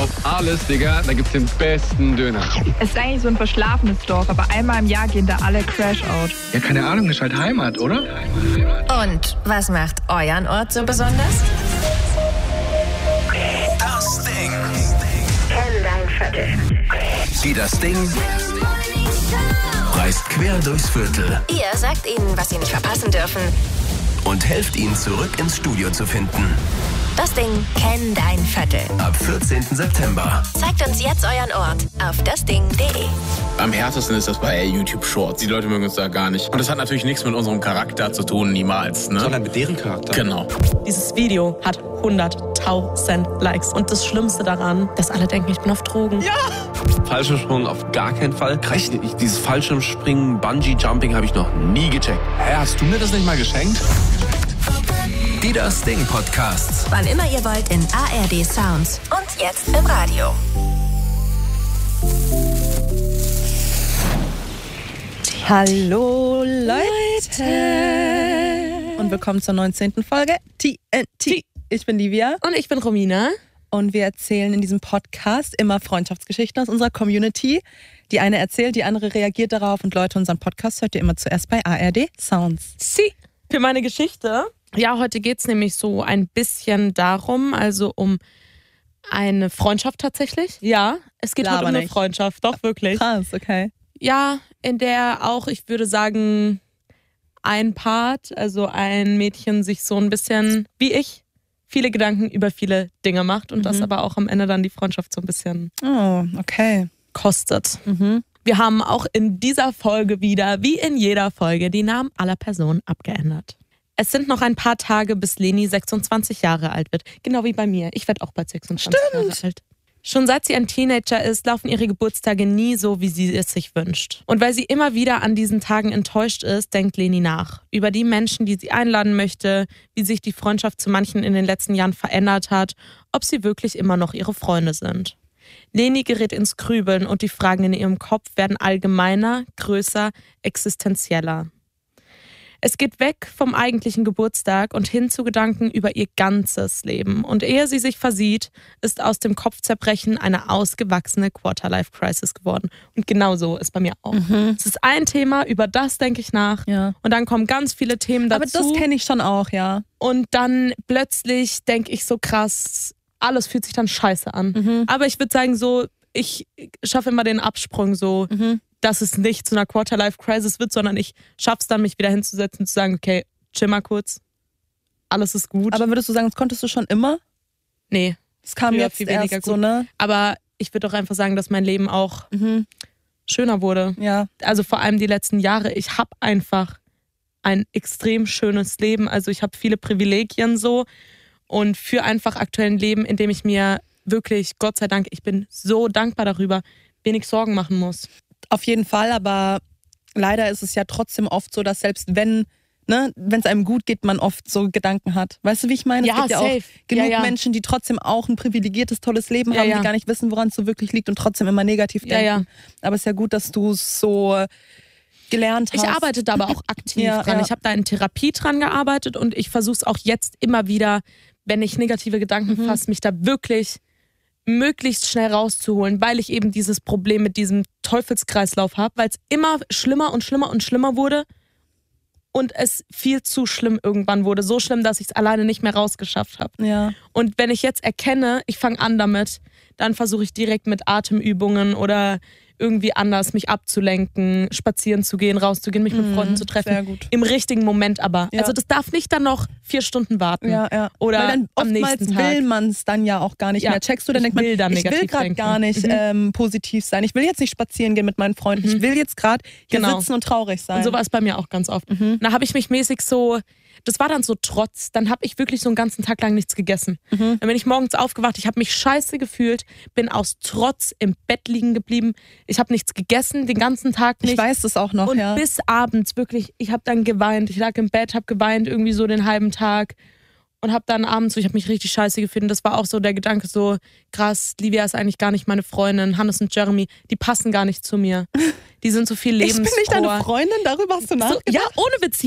auf alles, Digga. Da gibt's den besten Döner. Es ist eigentlich so ein verschlafenes Dorf, aber einmal im Jahr gehen da alle Crash-out. Ja, keine Ahnung, ist halt Heimat, oder? Und was macht euren Ort so besonders? Das Ding. Kenn dein Viertel. Die Das Ding reist quer durchs Viertel Ihr sagt ihnen, was sie nicht verpassen dürfen. und helft ihnen zurück ins Studio zu finden. Das Ding Kenn dein Viertel. Ab 14. September. Zeigt uns jetzt euren Ort auf dasding.de. Am härtesten ist das bei YouTube Shorts. Die Leute mögen uns da gar nicht. Und das hat natürlich nichts mit unserem Charakter zu tun, niemals. Ne? Sondern mit deren Charakter. Genau. Dieses Video hat 100.000 Likes. Und das Schlimmste daran, dass alle denken, ich bin auf Drogen. Ja! Fallschirmsprung auf gar keinen Fall. Dieses Fallschirmspringen, Bungee-Jumping habe ich noch nie gecheckt. Hä, hast du mir das nicht mal geschenkt? Die Das Ding Podcasts. Wann immer ihr wollt in ARD Sounds. Und jetzt im Radio. Hallo Leute und willkommen zur 19. Folge TNT. Ich bin Livia Und ich bin Romina. und wir erzählen in diesem Podcast immer Freundschaftsgeschichten aus unserer Community. Die eine erzählt, die andere reagiert darauf und Leute, unseren Podcast hört ihr immer zuerst bei ARD Sounds. Sie. Für meine Geschichte. Ja, heute geht es nämlich so ein bisschen darum, also um eine Freundschaft tatsächlich. Ja, es geht heute um eine nicht. Freundschaft, doch wirklich. Krass, okay. Ja, in der auch, ich würde sagen, ein Part, also ein Mädchen sich so ein bisschen, wie ich, viele Gedanken über viele Dinge macht und das aber auch am Ende dann die Freundschaft so ein bisschen Oh, okay. kostet. Wir haben auch in dieser Folge wieder, wie in jeder Folge, die Namen aller Personen abgeändert. Es sind noch ein paar Tage, bis Leni 26 Jahre alt wird. Genau wie bei mir. Ich werde auch bald 26 Jahre alt. Schon seit sie ein Teenager ist, laufen ihre Geburtstage nie so, wie sie es sich wünscht. Und weil sie immer wieder an diesen Tagen enttäuscht ist, denkt Leni nach. Über die Menschen, die sie einladen möchte, wie sich die Freundschaft zu manchen in den letzten Jahren verändert hat, ob sie wirklich immer noch ihre Freunde sind. Leni gerät ins Grübeln und die Fragen in ihrem Kopf werden allgemeiner, größer, existenzieller. Es geht weg vom eigentlichen Geburtstag und hin zu Gedanken über ihr ganzes Leben. Und ehe sie sich versieht, ist aus dem Kopfzerbrechen eine ausgewachsene Quarter-Life-Crisis geworden. Und genau so ist bei mir auch. Es ist ein Thema, über das denke ich nach. Ja. Und dann kommen ganz viele Themen dazu. Aber das kenne ich schon auch, ja. Und dann plötzlich denke ich so krass, alles fühlt sich dann scheiße an. Aber ich würde sagen so, ich schaffe immer den Absprung so, dass es nicht zu einer Quarter-Life-Crisis wird, sondern ich schaffe es dann, mich wieder hinzusetzen und zu sagen, okay, chill mal kurz, alles ist gut. Aber würdest du sagen, das konntest du schon immer? Nee, Das kam früher jetzt viel erst weniger so, gut. ne? Aber ich würde doch einfach sagen, dass mein Leben auch schöner wurde. Ja. Also vor allem die letzten Jahre. Ich habe einfach ein extrem schönes Leben. Also ich habe viele Privilegien so und für einfach aktuellen Leben, in dem ich mir wirklich, Gott sei Dank, ich bin so dankbar darüber, wenig Sorgen machen muss. Auf jeden Fall, aber leider ist es ja trotzdem oft so, dass selbst wenn es einem gut geht, man oft so Gedanken hat. Weißt du, wie ich meine? Ja, es gibt ja auch safe. genug Ja. Menschen, die trotzdem auch ein privilegiertes, tolles Leben haben, Ja. die gar nicht wissen, woran es so wirklich liegt und trotzdem immer negativ denken. Ja. Aber es ist ja gut, dass du es so gelernt hast. Ich arbeite da aber auch aktiv Ja, dran. ja. Ich habe da in Therapie dran gearbeitet und ich versuche es auch jetzt immer wieder, wenn ich negative Gedanken fasse, mich da wirklich möglichst schnell rauszuholen, weil ich eben dieses Problem mit diesem Teufelskreislauf habe, weil es immer schlimmer und schlimmer und schlimmer wurde und es viel zu schlimm irgendwann wurde. So schlimm, dass ich es alleine nicht mehr rausgeschafft habe. Ja. Und wenn ich jetzt erkenne, ich fange an damit, dann versuche ich direkt mit Atemübungen oder irgendwie anders mich abzulenken, spazieren zu gehen, rauszugehen, mich mit Freunden zu treffen. sehr gut. Im richtigen Moment aber. Ja. Also das darf nicht dann noch 4 Stunden warten. Ja. Oder Weil dann am oftmals nächsten Tag. will man es dann ja auch gar nicht Ja. mehr. Checkst du, dann Ich denkt man, will dann ich will negativ gerade denken. gar nicht positiv sein. Ich will jetzt nicht spazieren gehen mit meinen Freunden. Ich will jetzt gerade hier Genau. sitzen und traurig sein. Und so war es bei mir auch ganz oft. Da habe ich mich mäßig so, das war dann so Trotz, dann habe ich wirklich so einen ganzen Tag lang nichts gegessen. Dann bin ich morgens aufgewacht, ich habe mich scheiße gefühlt, bin aus Trotz im Bett liegen geblieben. Ich habe nichts gegessen, den ganzen Tag nicht. Ich weiß das auch noch, Und ja. bis abends wirklich, ich habe dann geweint. Ich lag im Bett, habe geweint irgendwie so den halben Tag und habe dann abends so, ich habe mich richtig scheiße gefühlt. Und das war auch so der Gedanke so, krass, Livia ist eigentlich gar nicht meine Freundin. Hannes und Jeremy, die passen gar nicht zu mir. Die sind so viel Ich lebensfroher. bin nicht deine Freundin, darüber hast du nachgedacht? So, ja, ohne Witz, ja.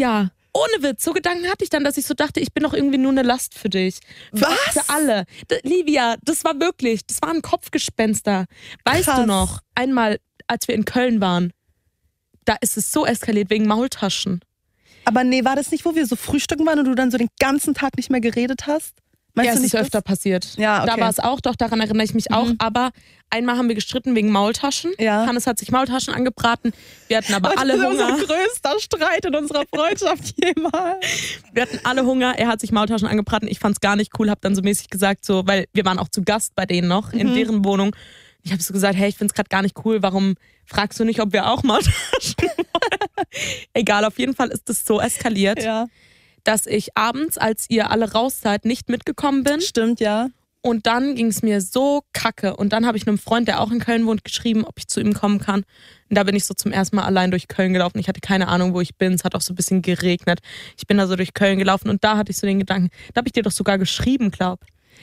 Ohne Witz, so Gedanken hatte ich dann, dass ich so dachte, ich bin doch irgendwie nur eine Last für dich. Für alle. Livia, das war ein Kopfgespenster. Weißt Krass. du noch, einmal, als wir in Köln waren, da ist es so eskaliert wegen Maultaschen. Aber nee, war das nicht, wo wir so frühstücken waren und du dann so den ganzen Tag nicht mehr geredet hast? Meinst Ja, du es nicht ist öfter passiert. Ja, okay. Da war es auch, doch, daran erinnere ich mich auch. Aber einmal haben wir gestritten wegen Maultaschen. Ja. Hannes hat sich Maultaschen angebraten. Wir hatten aber alle Das ist Hunger. unser größter Streit in unserer Freundschaft jemals. Wir hatten alle Hunger. Er hat sich Maultaschen angebraten. Ich fand es gar nicht cool, habe dann so mäßig gesagt, so, weil wir waren auch zu Gast bei denen noch, in deren Wohnung. Ich habe so gesagt, hey, ich finde es gerade gar nicht cool. Warum fragst du nicht, ob wir auch Maultaschen wollen? Egal, auf jeden Fall ist es so eskaliert. Ja. Dass ich abends, als ihr alle raus seid, nicht mitgekommen bin. Stimmt, ja. Und dann ging es mir so kacke. Und dann habe ich einem Freund, der auch in Köln wohnt, geschrieben, ob ich zu ihm kommen kann. Und da bin ich so zum ersten Mal allein durch Köln gelaufen. Ich hatte keine Ahnung, wo ich bin. Es hat auch so ein bisschen geregnet. Ich bin da so durch Köln gelaufen und da hatte ich so den Gedanken, da habe ich dir doch sogar geschrieben, da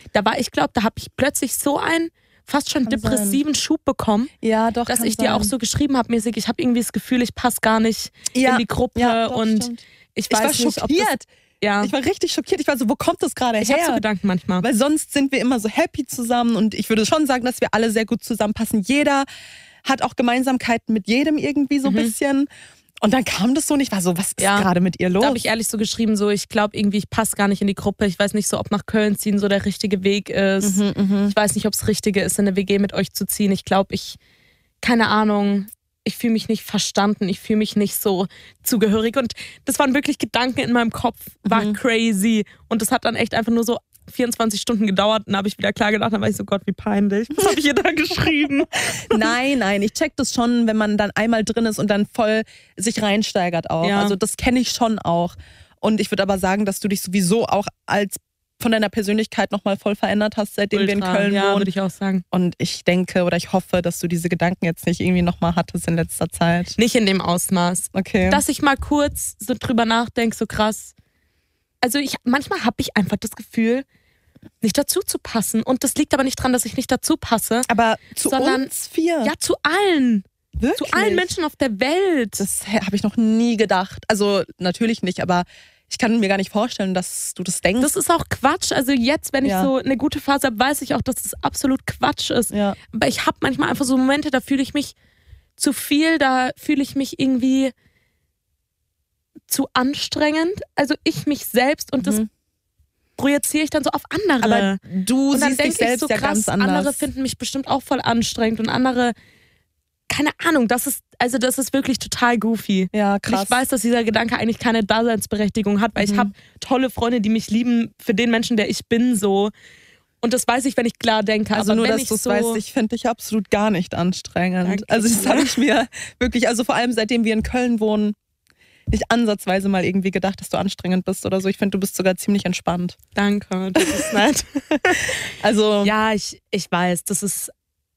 habe ich plötzlich so einen fast schon depressiven Schub bekommen, Ja, doch. dass kann ich dir sein. auch so geschrieben habe, mäßig, ich habe irgendwie das Gefühl, ich passe gar nicht in die Gruppe Ja, doch, und stimmt. ich Ich war weiß nicht, ob schockiert. das, ja, Ich war richtig schockiert. Ich war so, wo kommt das gerade ich habe her? so Gedanken manchmal. Weil sonst sind wir immer so happy zusammen und ich würde schon sagen, dass wir alle sehr gut zusammenpassen. Jeder hat auch Gemeinsamkeiten mit jedem irgendwie so ein bisschen. Und dann kam das so und ich war so, was ist gerade mit ihr los? Da habe ich ehrlich so geschrieben, so ich glaube irgendwie, ich passe gar nicht in die Gruppe. Ich weiß nicht so, ob nach Köln ziehen so der richtige Weg ist. Ich weiß nicht, ob es Richtige ist, in eine WG mit euch zu ziehen. Ich glaube, keine Ahnung, ich fühle mich nicht verstanden. Ich fühle mich nicht so zugehörig. Und das waren wirklich Gedanken in meinem Kopf, war crazy. Und das hat dann echt einfach nur so 24 Stunden gedauert. Dann habe ich wieder klar gedacht, dann war ich so, Gott, wie peinlich. Was habe ich ihr da geschrieben? Nein, ich check das schon, wenn man dann einmal drin ist und dann voll sich reinsteigert auch. Ja. Also das kenne ich schon auch. Und ich würde aber sagen, dass du dich sowieso auch als von deiner Persönlichkeit nochmal voll verändert hast, seitdem wir in Köln ja, wohnen. würde ich auch sagen. Und ich denke oder ich hoffe, dass du diese Gedanken jetzt nicht irgendwie nochmal hattest in letzter Zeit. Nicht in dem Ausmaß. Okay. Dass ich mal kurz so drüber nachdenke, so krass. Also manchmal habe ich einfach das Gefühl, nicht dazu zu passen. Und das liegt aber nicht daran, dass ich nicht dazu passe. Aber zu sondern, uns vier? Ja, zu allen. Wirklich? Zu allen Menschen auf der Welt. Das habe ich noch nie gedacht. Also natürlich nicht, aber ich kann mir gar nicht vorstellen, dass du das denkst. Das ist auch Quatsch. Also jetzt, wenn ich Ja. so eine gute Phase habe, weiß ich auch, dass das absolut Quatsch ist. Ja. Aber ich habe manchmal einfach so Momente, da fühle ich mich zu viel, da fühle ich mich irgendwie zu anstrengend. Also ich mich selbst und das projiziere ich dann so auf andere. Aber du und dann siehst dich denke ich selbst so ja krass, ganz anders. andere finden mich bestimmt auch voll anstrengend und andere, keine Ahnung, das ist wirklich total goofy. Ja, Und krass. ich weiß, dass dieser Gedanke eigentlich keine Daseinsberechtigung hat, weil ich habe tolle Freunde, die mich lieben für den Menschen, der ich bin, so. Und das weiß ich, wenn ich klar denke. Also aber nur, wenn dass ich du es so, weißt, ich finde dich absolut gar nicht anstrengend. Danke. Also das habe ich mir wirklich, also vor allem seitdem wir in Köln wohnen, nicht ansatzweise mal irgendwie gedacht, dass du anstrengend bist oder so. Ich finde, du bist sogar ziemlich entspannt. Danke, das ist nett. Also Ja, ich weiß, das ist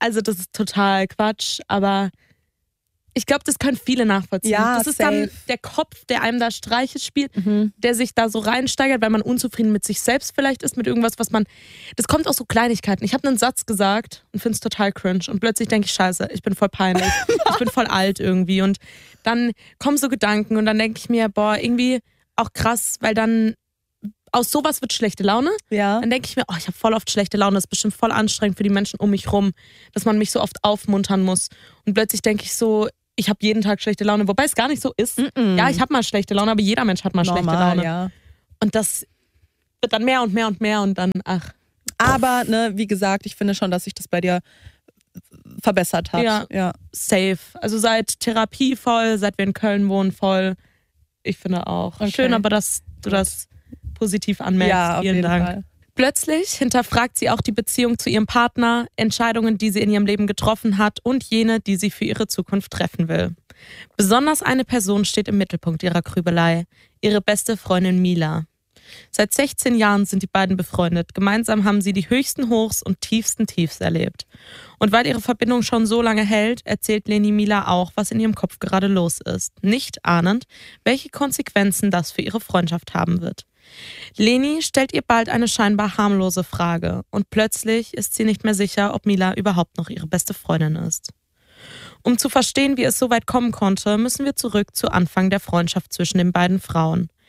total Quatsch, aber ich glaube, das können viele nachvollziehen. Ja, das ist safe. dann der Kopf, der einem da Streiche spielt, der sich da so reinsteigert, weil man unzufrieden mit sich selbst vielleicht ist, mit irgendwas, das kommt aus so Kleinigkeiten. Ich habe einen Satz gesagt und finde es total cringe und plötzlich denke ich, scheiße, ich bin voll peinlich, ich bin voll alt irgendwie und dann kommen so Gedanken und dann denke ich mir, boah, irgendwie auch krass, weil dann aus sowas wird schlechte Laune. ja. Dann denke ich mir, ich habe voll oft schlechte Laune, das ist bestimmt voll anstrengend für die Menschen um mich rum, dass man mich so oft aufmuntern muss. Und plötzlich denke ich so, ich habe jeden Tag schlechte Laune, wobei es gar nicht so ist. Ja, ich habe mal schlechte Laune, aber jeder Mensch hat mal schlechte Normal, Laune. ja. Und das wird dann mehr und mehr und mehr und dann, Aber, ne, wie gesagt, ich finde schon, dass sich das bei dir verbessert hat. Ja. safe. Also seit Therapie voll, seit wir in Köln wohnen voll. Ich finde auch. Okay. Schön, aber dass du das positiv anmerkst. Ja, auf Vielen jeden Dank. Fall. Plötzlich hinterfragt sie auch die Beziehung zu ihrem Partner, Entscheidungen, die sie in ihrem Leben getroffen hat und jene, die sie für ihre Zukunft treffen will. Besonders eine Person steht im Mittelpunkt ihrer Grübelei, ihre beste Freundin Mila. Seit 16 Jahren sind die beiden befreundet. Gemeinsam haben sie die höchsten Hochs und tiefsten Tiefs erlebt. Und weil ihre Verbindung schon so lange hält, erzählt Leni Mila auch, was in ihrem Kopf gerade los ist. Nicht ahnend, welche Konsequenzen das für ihre Freundschaft haben wird. Leni stellt ihr bald eine scheinbar harmlose Frage und plötzlich ist sie nicht mehr sicher, ob Mila überhaupt noch ihre beste Freundin ist. Um zu verstehen, wie es so weit kommen konnte, müssen wir zurück zu Anfang der Freundschaft zwischen den beiden Frauen.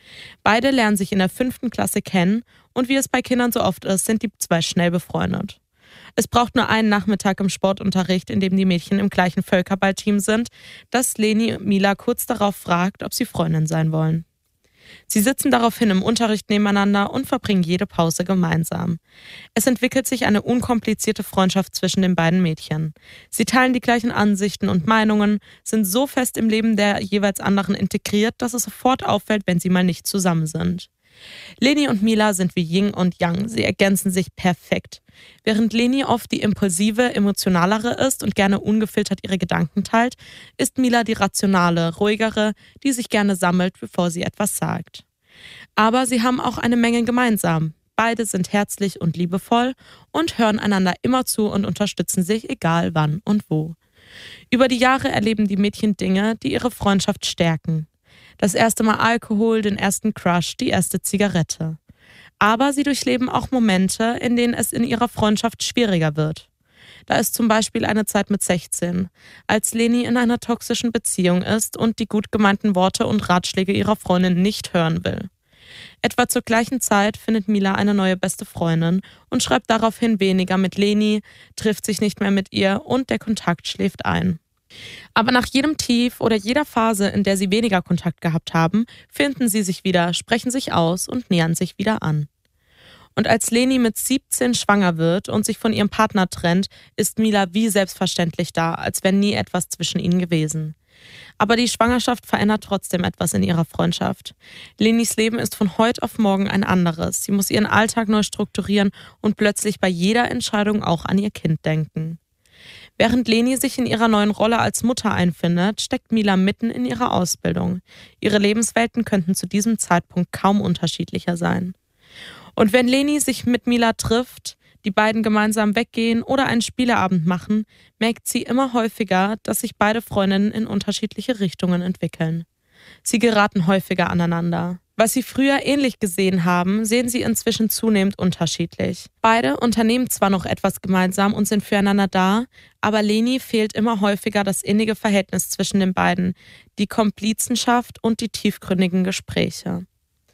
Beide lernen sich in der 5. Klasse kennen und wie es bei Kindern so oft ist, sind die zwei schnell befreundet. Es braucht nur einen Nachmittag im Sportunterricht, in dem die Mädchen im gleichen Völkerballteam sind, dass Leni Mila kurz darauf fragt, ob sie Freundin sein wollen. Sie sitzen daraufhin im Unterricht nebeneinander und verbringen jede Pause gemeinsam. Es entwickelt sich eine unkomplizierte Freundschaft zwischen den beiden Mädchen. Sie teilen die gleichen Ansichten und Meinungen, sind so fest im Leben der jeweils anderen integriert, dass es sofort auffällt, wenn sie mal nicht zusammen sind. Leni und Mila sind wie Yin und Yang, sie ergänzen sich perfekt. Während Leni oft die impulsive, emotionalere ist und gerne ungefiltert ihre Gedanken teilt, ist Mila die rationale, ruhigere, die sich gerne sammelt, bevor sie etwas sagt. Aber sie haben auch eine Menge gemeinsam. Beide sind herzlich und liebevoll und hören einander immer zu und unterstützen sich, egal wann und wo. Über die Jahre erleben die Mädchen Dinge, die ihre Freundschaft stärken. Das erste Mal Alkohol, den ersten Crush, die erste Zigarette. Aber sie durchleben auch Momente, in denen es in ihrer Freundschaft schwieriger wird. Da ist zum Beispiel eine Zeit mit 16, als Leni in einer toxischen Beziehung ist und die gut gemeinten Worte und Ratschläge ihrer Freundin nicht hören will. Etwa zur gleichen Zeit findet Mila eine neue beste Freundin und schreibt daraufhin weniger mit Leni, trifft sich nicht mehr mit ihr und der Kontakt schläft ein. Aber nach jedem Tief oder jeder Phase, in der sie weniger Kontakt gehabt haben, finden sie sich wieder, sprechen sich aus und nähern sich wieder an. Und als Leni mit 17 schwanger wird und sich von ihrem Partner trennt, ist Mila wie selbstverständlich da, als wäre nie etwas zwischen ihnen gewesen. Aber die Schwangerschaft verändert trotzdem etwas in ihrer Freundschaft. Lenis Leben ist von heute auf morgen ein anderes. Sie muss ihren Alltag neu strukturieren und plötzlich bei jeder Entscheidung auch an ihr Kind denken. Während Leni sich in ihrer neuen Rolle als Mutter einfindet, steckt Mila mitten in ihrer Ausbildung. Ihre Lebenswelten könnten zu diesem Zeitpunkt kaum unterschiedlicher sein. Und wenn Leni sich mit Mila trifft, die beiden gemeinsam weggehen oder einen Spieleabend machen, merkt sie immer häufiger, dass sich beide Freundinnen in unterschiedliche Richtungen entwickeln. Sie geraten häufiger aneinander. Was sie früher ähnlich gesehen haben, sehen sie inzwischen zunehmend unterschiedlich. Beide unternehmen zwar noch etwas gemeinsam und sind füreinander da, aber Leni fehlt immer häufiger das innige Verhältnis zwischen den beiden, die Komplizenschaft und die tiefgründigen Gespräche.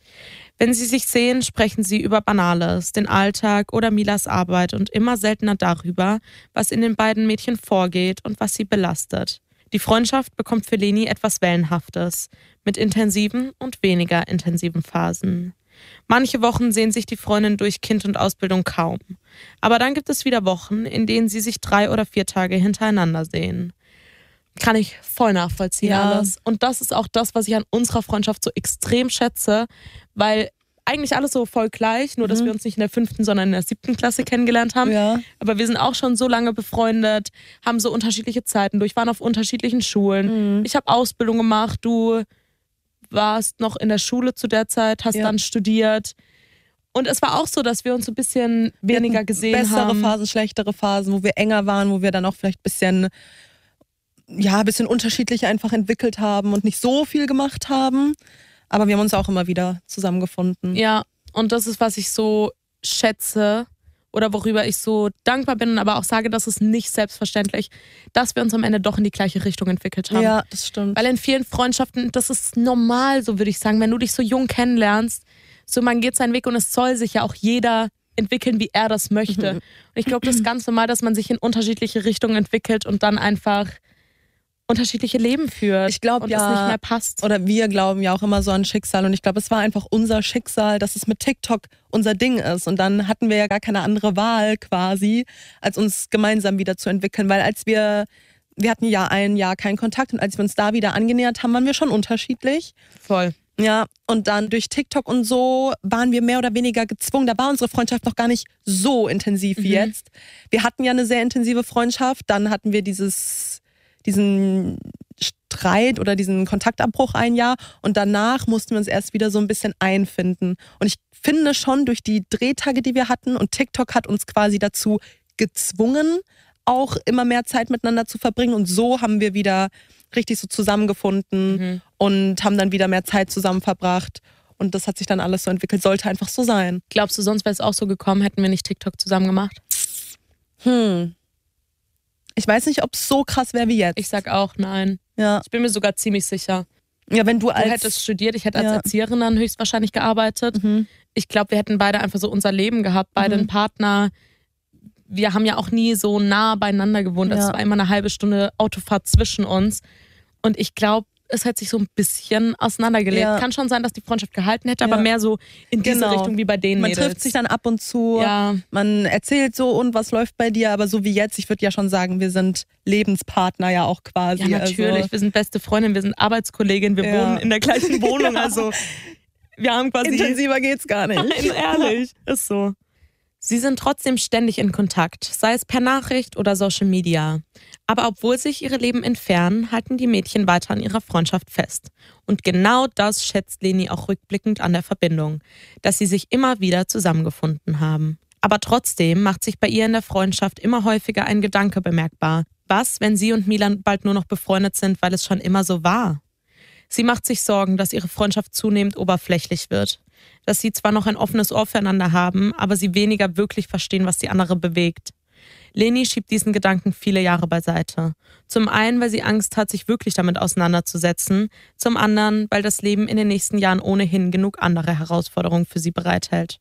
Wenn sie sich sehen, sprechen sie über Banales, den Alltag oder Milas Arbeit und immer seltener darüber, was in den beiden Mädchen vorgeht und was sie belastet. Die Freundschaft bekommt für Leni etwas Wellenhaftes, mit intensiven und weniger intensiven Phasen. Manche Wochen sehen sich die Freundinnen durch Kind und Ausbildung kaum. Aber dann gibt es wieder Wochen, in denen sie sich 3 oder 4 Tage hintereinander sehen. Kann ich voll nachvollziehen alles. Und das ist auch das, was ich an unserer Freundschaft so extrem schätze, weil eigentlich alles so voll gleich, nur dass wir uns nicht in der 5., sondern in der 7. Klasse kennengelernt haben. Ja. Aber wir sind auch schon so lange befreundet, haben so unterschiedliche Zeiten durch, waren auf unterschiedlichen Schulen. Ich habe Ausbildung gemacht, du warst noch in der Schule zu der Zeit, hast dann studiert. Und es war auch so, dass wir uns so ein bisschen weniger gesehen haben. Bessere Phasen, schlechtere Phasen, wo wir enger waren, wo wir dann auch vielleicht ein bisschen unterschiedlich einfach entwickelt haben und nicht so viel gemacht haben. Aber wir haben uns auch immer wieder zusammengefunden. Ja, und das ist, was ich so schätze oder worüber ich so dankbar bin und aber auch sage, das ist nicht selbstverständlich, dass wir uns am Ende doch in die gleiche Richtung entwickelt haben. Ja, das stimmt. Weil in vielen Freundschaften, das ist normal, so würde ich sagen, wenn du dich so jung kennenlernst, so man geht seinen Weg und es soll sich ja auch jeder entwickeln, wie er das möchte. Und ich glaube, das ist ganz normal, dass man sich in unterschiedliche Richtungen entwickelt und dann einfach unterschiedliche Leben führt. Ich glaube und es nicht mehr passt. Oder wir glauben ja auch immer so an Schicksal und ich glaube, es war einfach unser Schicksal, dass es mit TikTok unser Ding ist und dann hatten wir ja gar keine andere Wahl quasi, als uns gemeinsam wieder zu entwickeln, weil wir hatten ja ein Jahr keinen Kontakt und als wir uns da wieder angenähert haben, waren wir schon unterschiedlich. Voll. Ja, und dann durch TikTok und so waren wir mehr oder weniger gezwungen. Da war unsere Freundschaft noch gar nicht so intensiv wie jetzt. Wir hatten ja eine sehr intensive Freundschaft, dann hatten wir diesen Streit oder diesen Kontaktabbruch ein Jahr und danach mussten wir uns erst wieder so ein bisschen einfinden. Und ich finde schon durch die Drehtage, die wir hatten und TikTok hat uns quasi dazu gezwungen, auch immer mehr Zeit miteinander zu verbringen und so haben wir wieder richtig so zusammengefunden und haben dann wieder mehr Zeit zusammen verbracht und das hat sich dann alles so entwickelt, sollte einfach so sein. Glaubst du, sonst wäre es auch so gekommen, hätten wir nicht TikTok zusammen gemacht? Ich weiß nicht, ob es so krass wäre wie jetzt. Ich sag auch nein. Ja. Ich bin mir sogar ziemlich sicher. Ja, wenn du hättest studiert, ich hätte als Erzieherin dann höchstwahrscheinlich gearbeitet. Ich glaube, wir hätten beide einfach so unser Leben gehabt, beide einen Partner. Wir haben ja auch nie so nah beieinander gewohnt. Es war immer eine halbe Stunde Autofahrt zwischen uns. Und ich glaube, es hat sich so ein bisschen auseinandergelebt. Ja. Kann schon sein, dass die Freundschaft gehalten hätte, aber mehr so in diese Richtung wie bei den Mädels. Man trifft sich dann ab und zu, man erzählt so und was läuft bei dir, aber so wie jetzt, ich würde ja schon sagen, wir sind Lebenspartner ja auch quasi. Ja, natürlich, also. Wir sind beste Freundin, wir sind Arbeitskollegin, wir wohnen in der gleichen Wohnung, also wir haben quasi... Intensiver geht's gar nicht. Nein, ehrlich, ist so. Sie sind trotzdem ständig in Kontakt, sei es per Nachricht oder Social Media. Aber obwohl sich ihre Leben entfernen, halten die Mädchen weiter an ihrer Freundschaft fest. Und genau das schätzt Leni auch rückblickend an der Verbindung, dass sie sich immer wieder zusammengefunden haben. Aber trotzdem macht sich bei ihr in der Freundschaft immer häufiger ein Gedanke bemerkbar. Was, wenn sie und Milan bald nur noch befreundet sind, weil es schon immer so war? Sie macht sich Sorgen, dass ihre Freundschaft zunehmend oberflächlich wird. Dass sie zwar noch ein offenes Ohr füreinander haben, aber sie weniger wirklich verstehen, was die andere bewegt. Leni schiebt diesen Gedanken viele Jahre beiseite. Zum einen, weil sie Angst hat, sich wirklich damit auseinanderzusetzen. Zum anderen, weil das Leben in den nächsten Jahren ohnehin genug andere Herausforderungen für sie bereithält.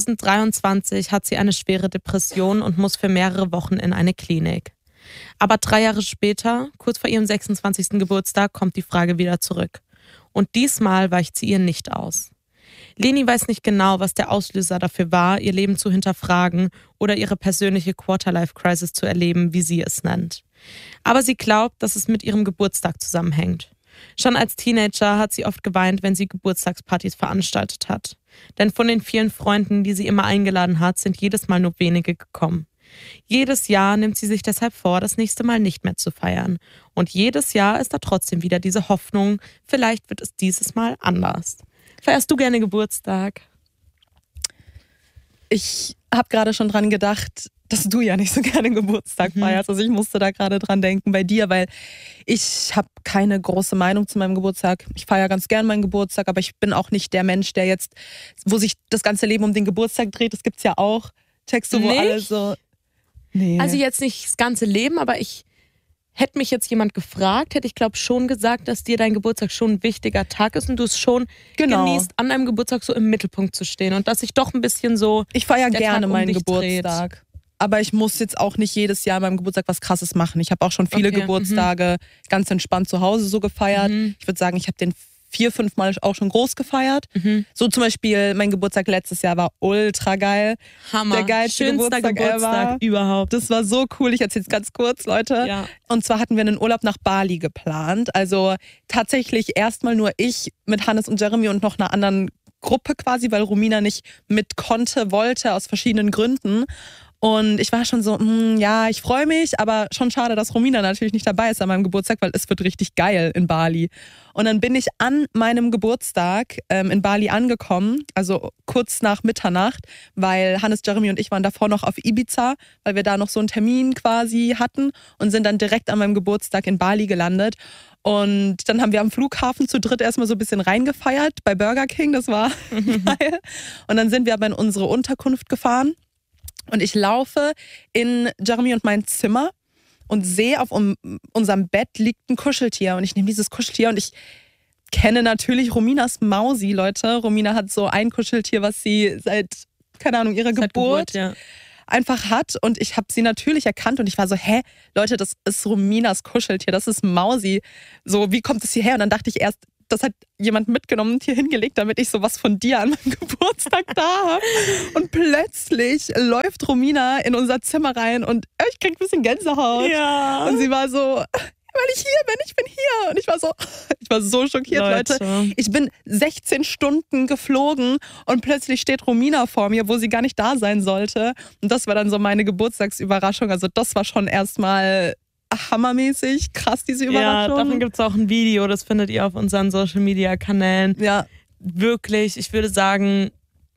2023 hat sie eine schwere Depression und muss für mehrere Wochen in eine Klinik. Aber 3 Jahre später, kurz vor ihrem 26. Geburtstag, kommt die Frage wieder zurück. Und diesmal weicht sie ihr nicht aus. Leni weiß nicht genau, was der Auslöser dafür war, ihr Leben zu hinterfragen oder ihre persönliche Quarter-Life-Crisis zu erleben, wie sie es nennt. Aber sie glaubt, dass es mit ihrem Geburtstag zusammenhängt. Schon als Teenager hat sie oft geweint, wenn sie Geburtstagspartys veranstaltet hat. Denn von den vielen Freunden, die sie immer eingeladen hat, sind jedes Mal nur wenige gekommen. Jedes Jahr nimmt sie sich deshalb vor, das nächste Mal nicht mehr zu feiern. Und jedes Jahr ist da trotzdem wieder diese Hoffnung, vielleicht wird es dieses Mal anders. Feierst du gerne Geburtstag? Ich habe gerade schon dran gedacht, dass du ja nicht so gerne Geburtstag feierst. Also ich musste da gerade dran denken bei dir, weil ich habe keine große Meinung zu meinem Geburtstag. Ich feiere ganz gern meinen Geburtstag, aber ich bin auch nicht der Mensch, der jetzt, wo sich das ganze Leben um den Geburtstag dreht. Das gibt's ja auch. Texte, wo alle so... Nee. Also jetzt nicht das ganze Leben, aber hätte mich jetzt jemand gefragt, hätte ich glaube schon gesagt, dass dir dein Geburtstag schon ein wichtiger Tag ist und du es schon genießt, an deinem Geburtstag so im Mittelpunkt zu stehen und dass ich doch ein bisschen so... Ich feiere gerne meinen Geburtstag, aber ich muss jetzt auch nicht jedes Jahr an meinem Geburtstag was Krasses machen. Ich habe auch schon viele Geburtstage ganz entspannt zu Hause so gefeiert. Ich würde sagen, ich habe den 4-5 Mal auch schon groß gefeiert. So zum Beispiel, mein Geburtstag letztes Jahr war ultra geil. Hammer. Der geilste Geburtstag ever. Überhaupt. Das war so cool. Ich erzähle es ganz kurz, Leute. Ja. Und zwar hatten wir einen Urlaub nach Bali geplant. Also tatsächlich erstmal nur ich mit Hannes und Jeremy und noch einer anderen Gruppe quasi, weil Romina nicht mit wollte aus verschiedenen Gründen. Und ich war schon so, ja, ich freue mich, aber schon schade, dass Romina natürlich nicht dabei ist an meinem Geburtstag, weil es wird richtig geil in Bali. Und dann bin ich an meinem Geburtstag in Bali angekommen, also kurz nach Mitternacht, weil Hannes, Jeremy und ich waren davor noch auf Ibiza, weil wir da noch so einen Termin quasi hatten und sind dann direkt an meinem Geburtstag in Bali gelandet. Und dann haben wir am Flughafen zu dritt erstmal so ein bisschen reingefeiert bei Burger King, das war geil. Und dann sind wir aber in unsere Unterkunft gefahren. Und ich laufe in Jeremy und mein Zimmer und sehe, auf unserem Bett liegt ein Kuscheltier. Und ich nehme dieses Kuscheltier und ich kenne natürlich Rominas Mausi, Leute. Romina hat so ein Kuscheltier, was sie seit, keine Ahnung, ihrer Geburt einfach hat. Und ich habe sie natürlich erkannt und ich war so, Leute, das ist Rominas Kuscheltier, das ist Mausi. So, wie kommt es hierher? Und dann dachte ich erst, das hat jemand mitgenommen und hier hingelegt, damit ich sowas von dir an meinem Geburtstag da habe. Und plötzlich läuft Romina in unser Zimmer rein und ich krieg ein bisschen Gänsehaut. Ja. Und sie war so, weil ich hier bin, ich bin hier. Und ich war so schockiert, Leute. Ich bin 16 Stunden geflogen und plötzlich steht Romina vor mir, wo sie gar nicht da sein sollte. Und das war dann so meine Geburtstagsüberraschung. Also das war schon erstmal hammermäßig, krass, diese Überraschung. Ja, davon gibt es auch ein Video, das findet ihr auf unseren Social-Media-Kanälen. Ja. Wirklich, ich würde sagen,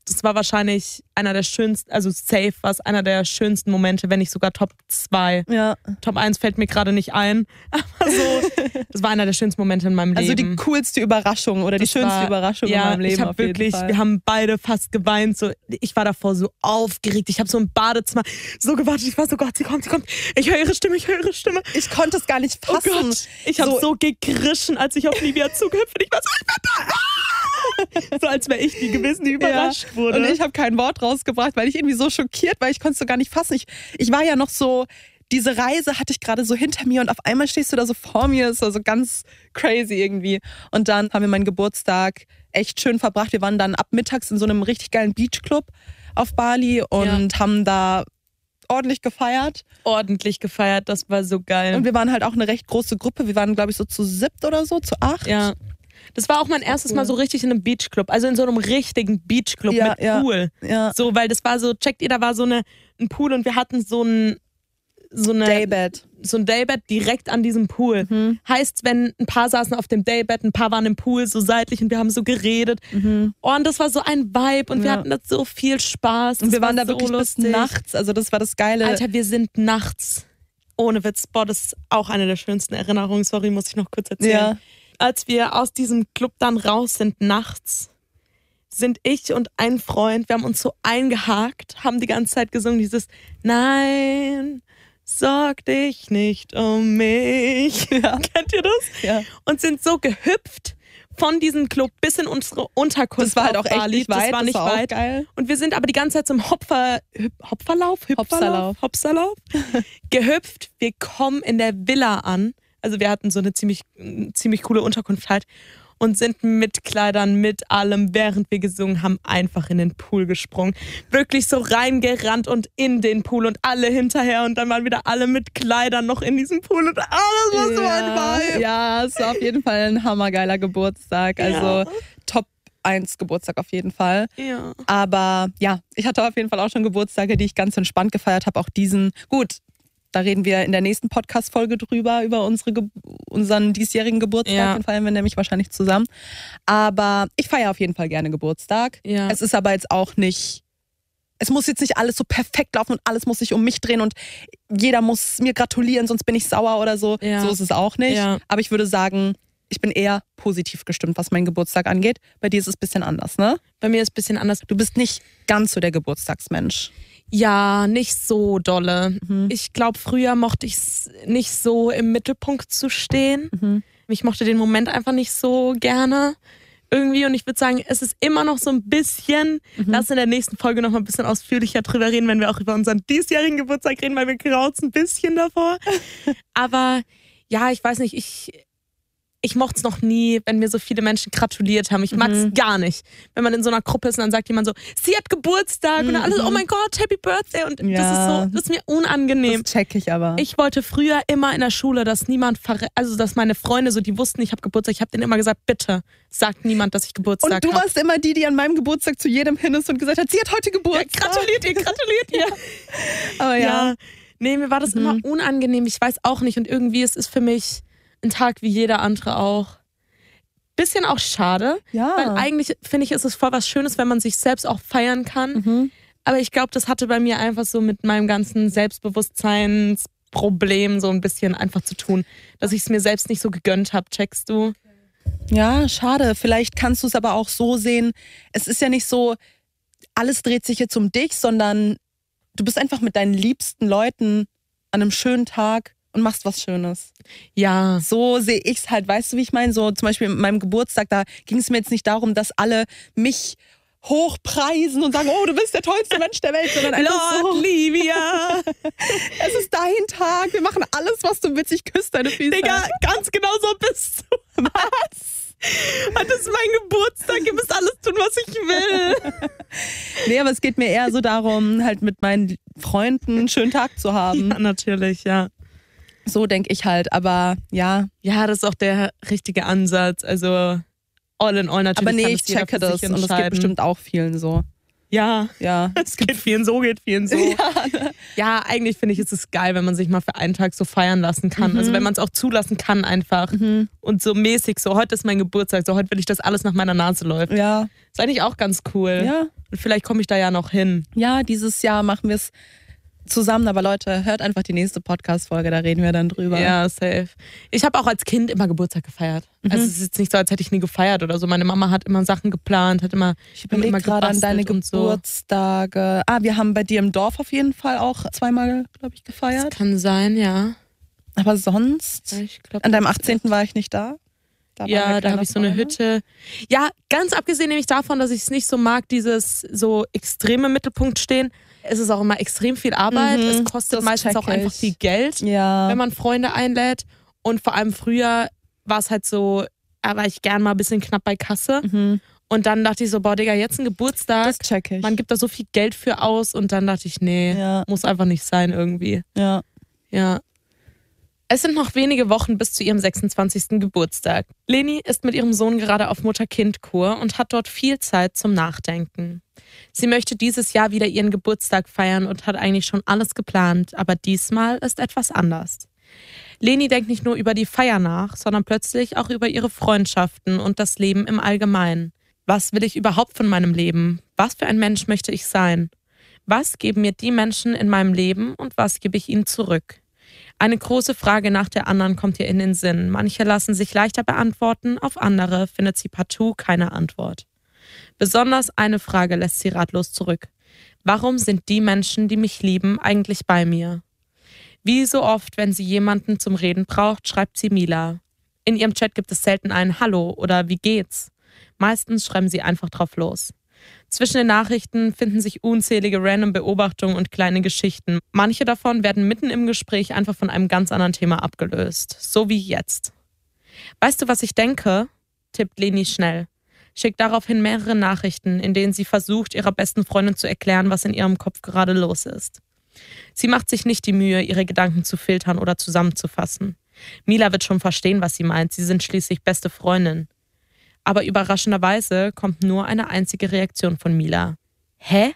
das war wahrscheinlich einer der schönsten, also safe war es einer der schönsten Momente, wenn nicht sogar Top 2. Ja. Top 1 fällt mir gerade nicht ein, aber so, das war einer der schönsten Momente in meinem Leben. Also die coolste Überraschung oder die schönste Überraschung in meinem Leben. Ich habe wirklich, wir haben beide fast geweint. So, ich war davor so aufgeregt. Ich habe so im Badezimmer so gewartet. Ich war so, Gott, sie kommt. Ich höre ihre Stimme. Ich konnte es gar nicht fassen. Oh Gott. Ich habe so gekrischen, als ich auf Livia zugehüpft bin. Ich war so, ich bin da. So als wäre ich die gewesen, die überrascht wurde. Und ich habe kein Wort rausgebracht, weil ich irgendwie so schockiert war. Ich konnte es so gar nicht fassen. Ich war ja noch so, diese Reise hatte ich gerade so hinter mir und auf einmal stehst du da so vor mir. Das war so ganz crazy irgendwie. Und dann haben wir meinen Geburtstag echt schön verbracht. Wir waren dann ab mittags in so einem richtig geilen Beachclub auf Bali und haben da ordentlich gefeiert. Das war so geil. Und wir waren halt auch eine recht große Gruppe. Wir waren, glaube ich, so zu 7 oder so, zu 8. Ja. Das war auch mein erstes Mal so richtig in einem Beachclub. Also in so einem richtigen Beachclub mit Pool. Ja. So, weil das war so, checkt ihr, da war so ein Pool und wir hatten so ein Daybed. So ein Daybed direkt an diesem Pool. Mhm. Heißt, wenn ein paar saßen auf dem Daybed, ein paar waren im Pool so seitlich und wir haben so geredet. Mhm. Oh, und das war so ein Vibe und wir hatten da so viel Spaß. Und wir waren da so wirklich lustig. bis nachts. Also das war das Geile. Alter, wir sind nachts. Ohne Witz. Boah, das ist auch eine der schönsten Erinnerungen. Sorry, muss ich noch kurz erzählen. Ja. Als wir aus diesem Club dann raus sind nachts, sind ich und ein Freund, wir haben uns so eingehakt, haben die ganze Zeit gesungen, dieses Nein, sorg dich nicht um mich. Ja. Kennt ihr das? Ja. Und sind so gehüpft von diesem Club bis in unsere Unterkunft. Das war halt auch echt Bali. nicht weit. Das war nicht weit. Geil. Und wir sind aber die ganze Zeit zum Hopserlauf gehüpft. Wir kommen in der Villa an. Also wir hatten so eine ziemlich coole Unterkunft halt und sind mit Kleidern, mit allem, während wir gesungen haben, einfach in den Pool gesprungen. Wirklich so reingerannt und in den Pool und alle hinterher und dann waren wieder alle mit Kleidern noch in diesem Pool und alles war so ein Vibe. Ja, es war auf jeden Fall ein hammergeiler Geburtstag. Also Top 1 Geburtstag auf jeden Fall. Ja. Aber ja, ich hatte auf jeden Fall auch schon Geburtstage, die ich ganz entspannt gefeiert habe. Auch diesen, gut, da reden wir in der nächsten Podcast-Folge drüber, über unseren diesjährigen Geburtstag. Ja. Den feiern wir nämlich wahrscheinlich zusammen. Aber ich feiere auf jeden Fall gerne Geburtstag. Ja. Es ist aber jetzt auch nicht, es muss jetzt nicht alles so perfekt laufen und alles muss sich um mich drehen und jeder muss mir gratulieren, sonst bin ich sauer oder so. Ja. So ist es auch nicht. Ja. Aber ich würde sagen, ich bin eher positiv gestimmt, was meinen Geburtstag angeht. Bei dir ist es ein bisschen anders, ne? Bei mir ist es ein bisschen anders. Du bist nicht ganz so der Geburtstagsmensch. Ja, nicht so dolle. Ich glaube, früher mochte ich es nicht so im Mittelpunkt zu stehen. Ich mochte den Moment einfach nicht so gerne irgendwie und ich würde sagen, es ist immer noch so ein bisschen, lass in der nächsten Folge noch mal ein bisschen ausführlicher drüber reden, wenn wir auch über unseren diesjährigen Geburtstag reden, weil wir krauzen ein bisschen davor. Aber ja, ich weiß nicht, ich mochte es noch nie, wenn mir so viele Menschen gratuliert haben. Ich mag es gar nicht. Wenn man in so einer Gruppe ist und dann sagt jemand so, sie hat Geburtstag und dann alles, oh mein Gott, Happy Birthday. Und das ist mir unangenehm. Das check ich aber. Ich wollte früher immer in der Schule, dass niemand also dass meine Freunde so, die wussten, ich habe Geburtstag. Ich habe denen immer gesagt, bitte, sagt niemand, dass ich Geburtstag habe. Und du warst immer die an meinem Geburtstag zu jedem hin ist und gesagt hat, sie hat heute Geburtstag. Ja, gratuliert ihr. Aber ja. Nee, mir war das immer unangenehm. Ich weiß auch nicht. Und irgendwie ist es für mich ein Tag wie jeder andere auch. Bisschen auch schade, weil eigentlich finde ich, ist es voll was Schönes, wenn man sich selbst auch feiern kann. Aber ich glaube, das hatte bei mir einfach so mit meinem ganzen Selbstbewusstseinsproblem so ein bisschen einfach zu tun, dass ich es mir selbst nicht so gegönnt habe, checkst du? Ja, schade. Vielleicht kannst du es aber auch so sehen, es ist ja nicht so, alles dreht sich jetzt um dich, sondern du bist einfach mit deinen liebsten Leuten an einem schönen Tag und machst was Schönes. Ja. So sehe ich es halt, weißt du, wie ich meine? So zum Beispiel mit meinem Geburtstag, da ging es mir jetzt nicht darum, dass alle mich hochpreisen und sagen, oh, du bist der tollste Mensch der Welt, sondern einfach Lord so, Livia, es ist dein Tag, wir machen alles, was du willst, ich küsse deine Füße. Digga, ganz genau so bist du. Was? Das ist mein Geburtstag, ihr müsst alles tun, was ich will. Nee, aber es geht mir eher so darum, halt mit meinen Freunden einen schönen Tag zu haben. Ja, natürlich, ja. So denke ich halt, aber ja. Ja, das ist auch der richtige Ansatz. Also all in all natürlich. Aber nee, kann ich das jeder checke für das sich und das geht entscheiden. bestimmt auch vielen so. Ja. Ja. Es geht vielen so, geht vielen so. Ja, eigentlich finde ich, ist es geil, wenn man sich mal für einen Tag so feiern lassen kann. Also wenn man es auch zulassen kann einfach. Und so mäßig so, heute ist mein Geburtstag, so heute will ich, dass alles nach meiner Nase läuft. Ja. Ist eigentlich auch ganz cool. Ja. Und vielleicht komme ich da ja noch hin. Ja, dieses Jahr machen wir es zusammen, aber Leute, hört einfach die nächste Podcast-Folge, da reden wir dann drüber. Ja, safe. Ich habe auch als Kind immer Geburtstag gefeiert. Also es ist jetzt nicht so, als hätte ich nie gefeiert oder so. Meine Mama hat immer Sachen geplant, hat immer Ich überlege gerade an deine Geburtstage. So. Wir haben bei dir im Dorf auf jeden Fall auch zweimal, glaube ich, gefeiert. Das kann sein, ja. Aber sonst, Ich glaub, an deinem 18. war ich nicht da. Da habe ich so eine Hütte. Ja, ganz abgesehen nämlich davon, dass ich es nicht so mag, dieses so extreme Mittelpunkt stehen. Es ist auch immer extrem viel Arbeit. Es kostet meistens auch einfach viel Geld, wenn man Freunde einlädt. Und vor allem früher war es halt so, da war ich gern mal ein bisschen knapp bei Kasse. Und dann dachte ich so, boah, Digga, jetzt ein Geburtstag. Das check ich. Man gibt da so viel Geld für aus. Und dann dachte ich, nee, muss einfach nicht sein irgendwie. Ja. Es sind noch wenige Wochen bis zu ihrem 26. Geburtstag. Leni ist mit ihrem Sohn gerade auf Mutter-Kind-Kur und hat dort viel Zeit zum Nachdenken. Sie möchte dieses Jahr wieder ihren Geburtstag feiern und hat eigentlich schon alles geplant, aber diesmal ist etwas anders. Leni denkt nicht nur über die Feier nach, sondern plötzlich auch über ihre Freundschaften und das Leben im Allgemeinen. Was will ich überhaupt von meinem Leben? Was für ein Mensch möchte ich sein? Was geben mir die Menschen in meinem Leben und was gebe ich ihnen zurück? Eine große Frage nach der anderen kommt ihr in den Sinn. Manche lassen sich leichter beantworten, auf andere findet sie partout keine Antwort. Besonders eine Frage lässt sie ratlos zurück. Warum sind die Menschen, die mich lieben, eigentlich bei mir? Wie so oft, wenn sie jemanden zum Reden braucht, schreibt sie Mila. In ihrem Chat gibt es selten ein Hallo oder wie geht's? Meistens schreiben sie einfach drauf los. Zwischen den Nachrichten finden sich unzählige random Beobachtungen und kleine Geschichten. Manche davon werden mitten im Gespräch einfach von einem ganz anderen Thema abgelöst. So wie jetzt. Weißt du, was ich denke? Tippt Leni schnell. Schickt daraufhin mehrere Nachrichten, in denen sie versucht, ihrer besten Freundin zu erklären, was in ihrem Kopf gerade los ist. Sie macht sich nicht die Mühe, ihre Gedanken zu filtern oder zusammenzufassen. Mila wird schon verstehen, was sie meint. Sie sind schließlich beste Freundin. Aber überraschenderweise kommt nur eine einzige Reaktion von Mila. Hä?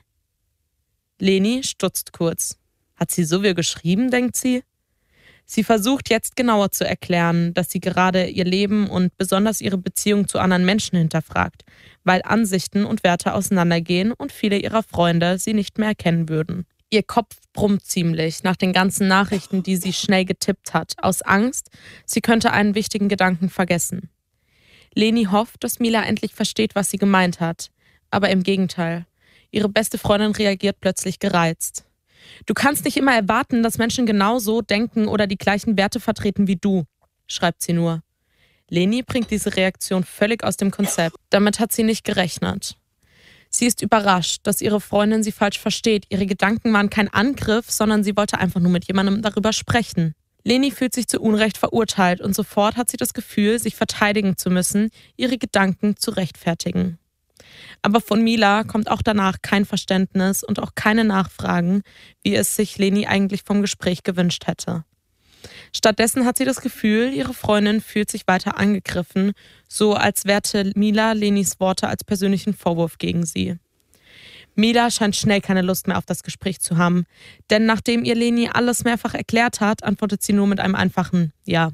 Leni stutzt kurz. Hat sie so wie geschrieben, denkt sie? Sie versucht jetzt genauer zu erklären, dass sie gerade ihr Leben und besonders ihre Beziehung zu anderen Menschen hinterfragt, weil Ansichten und Werte auseinandergehen und viele ihrer Freunde sie nicht mehr erkennen würden. Ihr Kopf brummt ziemlich nach den ganzen Nachrichten, die sie schnell getippt hat, aus Angst, sie könnte einen wichtigen Gedanken vergessen. Leni hofft, dass Mila endlich versteht, was sie gemeint hat. Aber im Gegenteil. Ihre beste Freundin reagiert plötzlich gereizt. Du kannst nicht immer erwarten, dass Menschen genauso denken oder die gleichen Werte vertreten wie du, schreibt sie nur. Leni bringt diese Reaktion völlig aus dem Konzept. Damit hat sie nicht gerechnet. Sie ist überrascht, dass ihre Freundin sie falsch versteht. Ihre Gedanken waren kein Angriff, sondern sie wollte einfach nur mit jemandem darüber sprechen. Leni fühlt sich zu Unrecht verurteilt und sofort hat sie das Gefühl, sich verteidigen zu müssen, ihre Gedanken zu rechtfertigen. Aber von Mila kommt auch danach kein Verständnis und auch keine Nachfragen, wie es sich Leni eigentlich vom Gespräch gewünscht hätte. Stattdessen hat sie das Gefühl, ihre Freundin fühlt sich weiter angegriffen, so als werte Mila Lenis Worte als persönlichen Vorwurf gegen sie. Mila scheint schnell keine Lust mehr auf das Gespräch zu haben, denn nachdem ihr Leni alles mehrfach erklärt hat, antwortet sie nur mit einem einfachen Ja.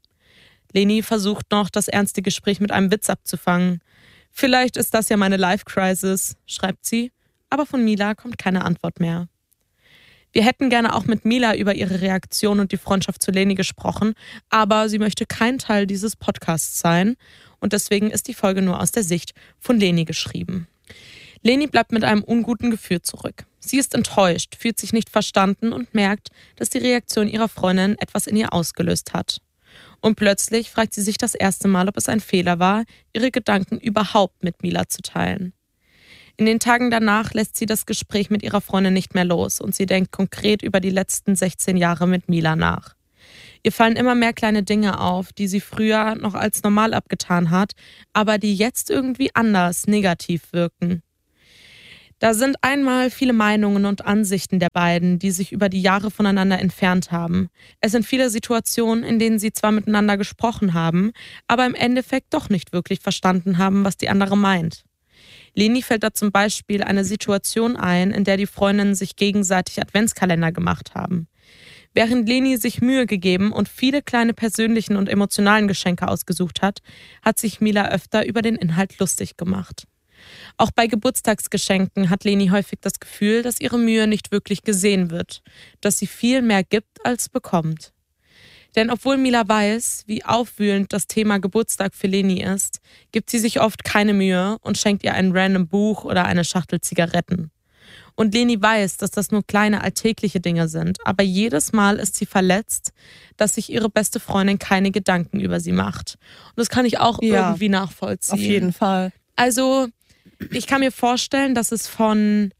Leni versucht noch, das ernste Gespräch mit einem Witz abzufangen. Vielleicht ist das ja meine Life-Crisis, schreibt sie, aber von Mila kommt keine Antwort mehr. Wir hätten gerne auch mit Mila über ihre Reaktion und die Freundschaft zu Leni gesprochen, aber sie möchte kein Teil dieses Podcasts sein und deswegen ist die Folge nur aus der Sicht von Leni geschrieben. Leni bleibt mit einem unguten Gefühl zurück. Sie ist enttäuscht, fühlt sich nicht verstanden und merkt, dass die Reaktion ihrer Freundin etwas in ihr ausgelöst hat. Und plötzlich fragt sie sich das erste Mal, ob es ein Fehler war, ihre Gedanken überhaupt mit Mila zu teilen. In den Tagen danach lässt sie das Gespräch mit ihrer Freundin nicht mehr los und sie denkt konkret über die letzten 16 Jahre mit Mila nach. Ihr fallen immer mehr kleine Dinge auf, die sie früher noch als normal abgetan hat, aber die jetzt irgendwie anders, negativ wirken. Da sind einmal viele Meinungen und Ansichten der beiden, die sich über die Jahre voneinander entfernt haben. Es sind viele Situationen, in denen sie zwar miteinander gesprochen haben, aber im Endeffekt doch nicht wirklich verstanden haben, was die andere meint. Leni fällt da zum Beispiel eine Situation ein, in der die Freundinnen sich gegenseitig Adventskalender gemacht haben. Während Leni sich Mühe gegeben und viele kleine persönlichen und emotionalen Geschenke ausgesucht hat, hat sich Mila öfter über den Inhalt lustig gemacht. Auch bei Geburtstagsgeschenken hat Leni häufig das Gefühl, dass ihre Mühe nicht wirklich gesehen wird, dass sie viel mehr gibt als bekommt. Denn obwohl Mila weiß, wie aufwühlend das Thema Geburtstag für Leni ist, gibt sie sich oft keine Mühe und schenkt ihr ein random Buch oder eine Schachtel Zigaretten. Und Leni weiß, dass das nur kleine alltägliche Dinge sind, aber jedes Mal ist sie verletzt, dass sich ihre beste Freundin keine Gedanken über sie macht. Und das kann ich auch irgendwie nachvollziehen. Auf jeden Fall. Also, ich kann mir vorstellen, dass es von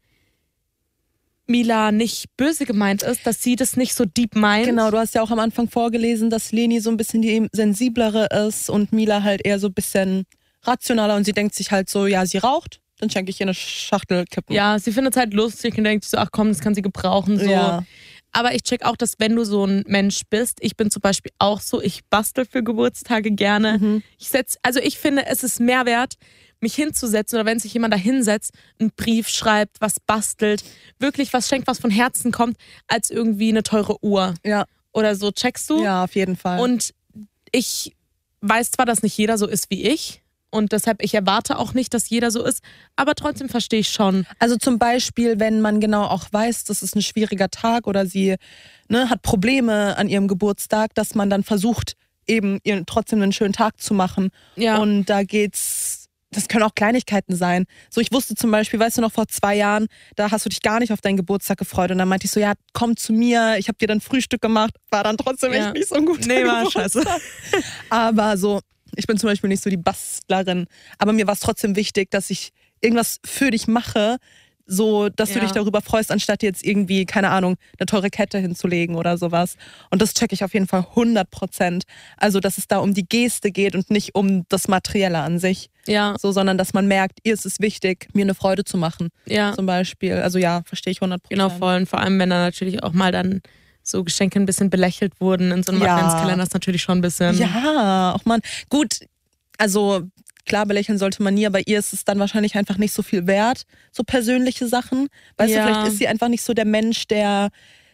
Mila nicht böse gemeint ist, dass sie das nicht so deep meint. Genau, du hast ja auch am Anfang vorgelesen, dass Leni so ein bisschen die sensiblere ist und Mila halt eher so ein bisschen rationaler und sie denkt sich halt so, ja, sie raucht, dann schenke ich ihr eine Schachtel Kippen. Ja, sie findet es halt lustig und denkt so, ach komm, das kann sie gebrauchen. So. Ja. Aber ich check auch, dass wenn du so ein Mensch bist, ich bin zum Beispiel auch so, ich bastel für Geburtstage gerne. Ich finde, es ist mehr wert, mich hinzusetzen oder wenn sich jemand da hinsetzt, einen Brief schreibt, was bastelt, wirklich was schenkt, was von Herzen kommt, als irgendwie eine teure Uhr. Ja. Oder so, checkst du? Ja, auf jeden Fall. Und ich weiß zwar, dass nicht jeder so ist wie ich und deshalb, ich erwarte auch nicht, dass jeder so ist, aber trotzdem verstehe ich schon. Also zum Beispiel, wenn man genau auch weiß, das ist ein schwieriger Tag oder sie hat Probleme an ihrem Geburtstag, dass man dann versucht, eben ihr trotzdem einen schönen Tag zu machen. Ja. Und da das können auch Kleinigkeiten sein. So, ich wusste zum Beispiel, weißt du noch, vor 2 Jahren, da hast du dich gar nicht auf deinen Geburtstag gefreut. Und dann meinte ich so, ja, komm zu mir, ich habe dir dann Frühstück gemacht. War dann trotzdem echt nicht so ein guter Geburtstag. Scheiße. Aber so, ich bin zum Beispiel nicht so die Bastlerin. Aber mir war es trotzdem wichtig, dass ich irgendwas für dich mache, so, dass du dich darüber freust, anstatt jetzt irgendwie, keine Ahnung, eine teure Kette hinzulegen oder sowas. Und das checke ich auf jeden Fall 100%. Also, dass es da um die Geste geht und nicht um das Materielle an sich. Ja. So, sondern dass man merkt, ihr ist es wichtig, mir eine Freude zu machen. Ja. Zum Beispiel. Also ja, verstehe ich 100%. Genau, voll. Und vor allem, wenn da natürlich auch mal dann so Geschenke ein bisschen belächelt wurden in so einem Adventskalender, ist natürlich schon ein bisschen... Ja, auch man. Gut, also... Klar, belächeln sollte man nie, aber ihr ist es dann wahrscheinlich einfach nicht so viel wert, so persönliche Sachen. Weißt du, vielleicht ist sie einfach nicht so der Mensch, der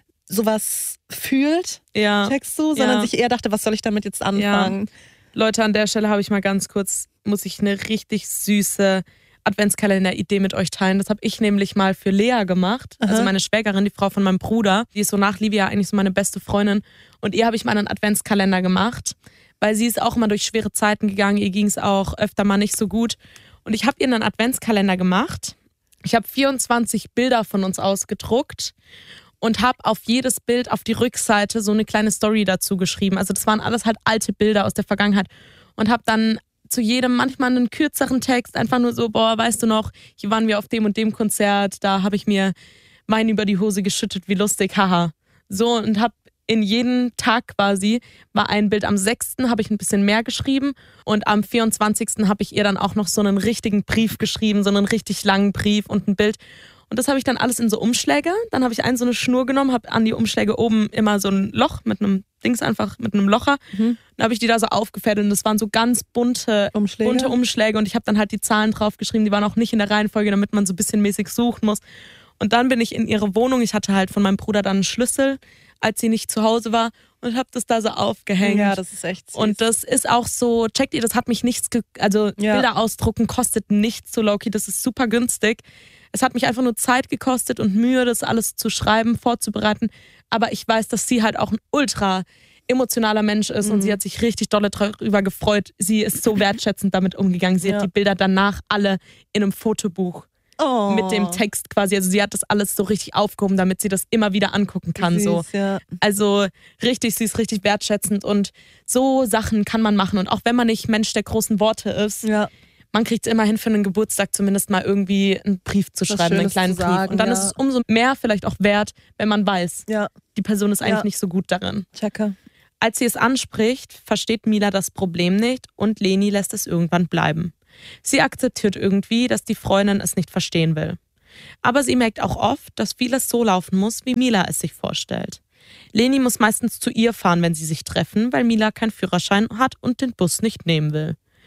sowas fühlt, checkst du, sondern sich eher dachte, was soll ich damit jetzt anfangen? Ja. Leute, an der Stelle habe ich mal ganz kurz, muss ich eine richtig süße Adventskalender-Idee mit euch teilen. Das habe ich nämlich mal für Lea gemacht, also meine Schwägerin, die Frau von meinem Bruder. Die ist so nach Livia eigentlich so meine beste Freundin. Und ihr habe ich mal einen Adventskalender gemacht. Weil sie ist auch immer durch schwere Zeiten gegangen, ihr ging es auch öfter mal nicht so gut. Und ich habe ihr einen Adventskalender gemacht. Ich habe 24 Bilder von uns ausgedruckt und habe auf jedes Bild auf die Rückseite so eine kleine Story dazu geschrieben. Also das waren alles halt alte Bilder aus der Vergangenheit. Und habe dann zu jedem manchmal einen kürzeren Text, einfach nur so, boah, weißt du noch, hier waren wir auf dem und dem Konzert, da habe ich mir Wein über die Hose geschüttet, wie lustig, haha. So, und habe in jeden Tag quasi war ein Bild. Am 6. habe ich ein bisschen mehr geschrieben und am 24. habe ich ihr dann auch noch so einen richtigen Brief geschrieben, so einen richtig langen Brief und ein Bild. Und das habe ich dann alles in so Umschläge. Dann habe ich so eine Schnur genommen, habe an die Umschläge oben immer so ein Loch mit einem Dings einfach, mit einem Locher. Dann habe ich die da so aufgefädelt und das waren so ganz bunte Umschläge und ich habe dann halt die Zahlen drauf geschrieben, die waren auch nicht in der Reihenfolge, damit man so ein bisschen mäßig suchen muss. Und dann bin ich in ihre Wohnung, ich hatte halt von meinem Bruder dann einen Schlüssel, als sie nicht zu Hause war und habe das da so aufgehängt. Ja, das ist echt süß. Und das ist auch so, checkt ihr, das hat mich nichts, Bilder ausdrucken kostet nichts so low-key, das ist super günstig. Es hat mich einfach nur Zeit gekostet und Mühe, das alles zu schreiben, vorzubereiten. Aber ich weiß, dass sie halt auch ein ultra emotionaler Mensch ist und sie hat sich richtig dolle darüber gefreut. Sie ist so wertschätzend damit umgegangen. Sie hat die Bilder danach alle in einem Fotobuch mit dem Text quasi. Also sie hat das alles so richtig aufgehoben, damit sie das immer wieder angucken kann. Süß, so. Ja. Also richtig süß, richtig wertschätzend und so Sachen kann man machen. Und auch wenn man nicht Mensch der großen Worte ist, man kriegt es immerhin für einen Geburtstag zumindest mal irgendwie einen Brief zu schreiben, einen kleinen Brief. Und dann ist es umso mehr vielleicht auch wert, wenn man weiß, die Person ist eigentlich nicht so gut darin. Checke. Als sie es anspricht, versteht Mila das Problem nicht und Leni lässt es irgendwann bleiben. Sie akzeptiert irgendwie, dass die Freundin es nicht verstehen will. Aber sie merkt auch oft, dass vieles so laufen muss, wie Mila es sich vorstellt. Leni muss meistens zu ihr fahren, wenn sie sich treffen, weil Mila keinen Führerschein hat und den Bus nicht nehmen will.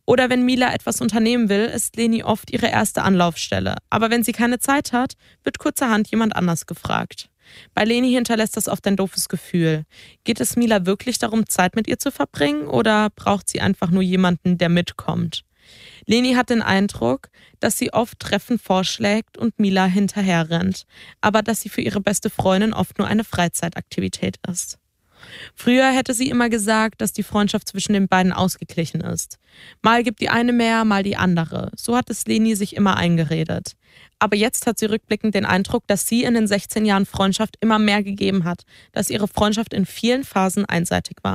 Oder wenn Mila etwas unternehmen will, ist Leni oft ihre erste Anlaufstelle. Aber wenn sie keine Zeit hat, wird kurzerhand jemand anders gefragt. Bei Leni hinterlässt das oft ein doofes Gefühl. Geht es Mila wirklich darum, Zeit mit ihr zu verbringen, oder braucht sie einfach nur jemanden, der mitkommt? Leni hat den Eindruck, dass sie oft Treffen vorschlägt und Mila hinterher rennt, aber dass sie für ihre beste Freundin oft nur eine Freizeitaktivität ist. Früher hätte sie immer gesagt, dass die Freundschaft zwischen den beiden ausgeglichen ist. Mal gibt die eine mehr, mal die andere. So hat es Leni sich immer eingeredet. Aber jetzt hat sie rückblickend den Eindruck, dass sie in den 16 Jahren Freundschaft immer mehr gegeben hat, dass ihre Freundschaft in vielen Phasen einseitig war.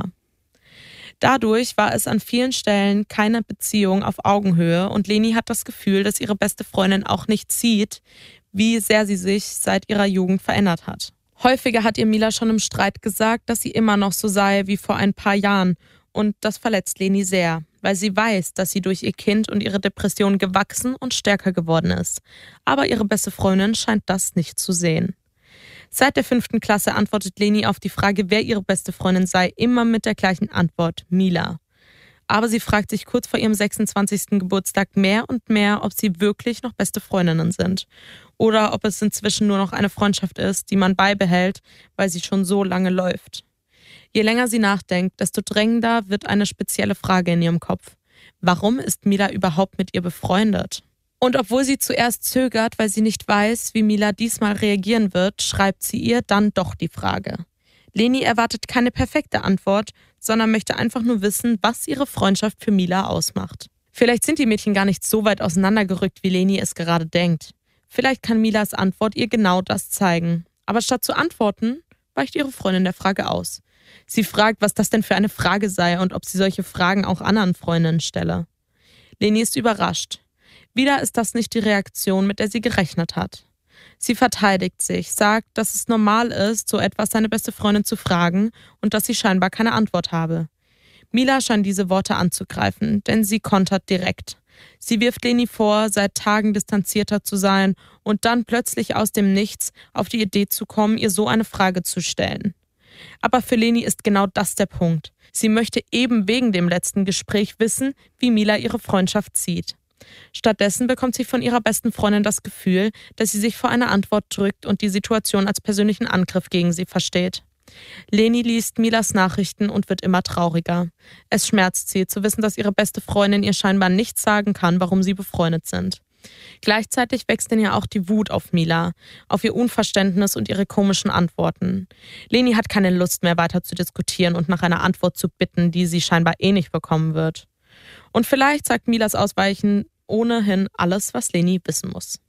Dadurch war es an vielen Stellen keine Beziehung auf Augenhöhe und Leni hat das Gefühl, dass ihre beste Freundin auch nicht sieht, wie sehr sie sich seit ihrer Jugend verändert hat. Häufiger hat ihr Mila schon im Streit gesagt, dass sie immer noch so sei wie vor ein paar Jahren, und das verletzt Leni sehr, weil sie weiß, dass sie durch ihr Kind und ihre Depression gewachsen und stärker geworden ist. Aber ihre beste Freundin scheint das nicht zu sehen. Seit der 5. Klasse antwortet Leni auf die Frage, wer ihre beste Freundin sei, immer mit der gleichen Antwort: Mila. Aber sie fragt sich kurz vor ihrem 26. Geburtstag mehr und mehr, ob sie wirklich noch beste Freundinnen sind. Oder ob es inzwischen nur noch eine Freundschaft ist, die man beibehält, weil sie schon so lange läuft. Je länger sie nachdenkt, desto drängender wird eine spezielle Frage in ihrem Kopf. Warum ist Mila überhaupt mit ihr befreundet? Und obwohl sie zuerst zögert, weil sie nicht weiß, wie Mila diesmal reagieren wird, schreibt sie ihr dann doch die Frage. Leni erwartet keine perfekte Antwort, sondern möchte einfach nur wissen, was ihre Freundschaft für Mila ausmacht. Vielleicht sind die Mädchen gar nicht so weit auseinandergerückt, wie Leni es gerade denkt. Vielleicht kann Milas Antwort ihr genau das zeigen. Aber statt zu antworten, weicht ihre Freundin der Frage aus. Sie fragt, was das denn für eine Frage sei und ob sie solche Fragen auch anderen Freundinnen stelle. Leni ist überrascht. Wieder ist das nicht die Reaktion, mit der sie gerechnet hat. Sie verteidigt sich, sagt, dass es normal ist, so etwas seine beste Freundin zu fragen und dass sie scheinbar keine Antwort habe. Mila scheint diese Worte anzugreifen, denn sie kontert direkt. Sie wirft Leni vor, seit Tagen distanzierter zu sein und dann plötzlich aus dem Nichts auf die Idee zu kommen, ihr so eine Frage zu stellen. Aber für Leni ist genau das der Punkt. Sie möchte eben wegen dem letzten Gespräch wissen, wie Mila ihre Freundschaft sieht. Stattdessen bekommt sie von ihrer besten Freundin das Gefühl, dass sie sich vor eine Antwort drückt und die Situation als persönlichen Angriff gegen sie versteht. Leni liest Milas Nachrichten und wird immer trauriger. Es schmerzt sie, zu wissen, dass ihre beste Freundin ihr scheinbar nicht sagen kann, warum sie befreundet sind. Gleichzeitig wächst in ihr auch die Wut auf Mila, auf ihr Unverständnis und ihre komischen Antworten. Leni hat keine Lust mehr weiter zu diskutieren und nach einer Antwort zu bitten, die sie scheinbar eh nicht bekommen wird. Und vielleicht sagt Milas Ausweichen ohnehin alles, was Leni wissen muss.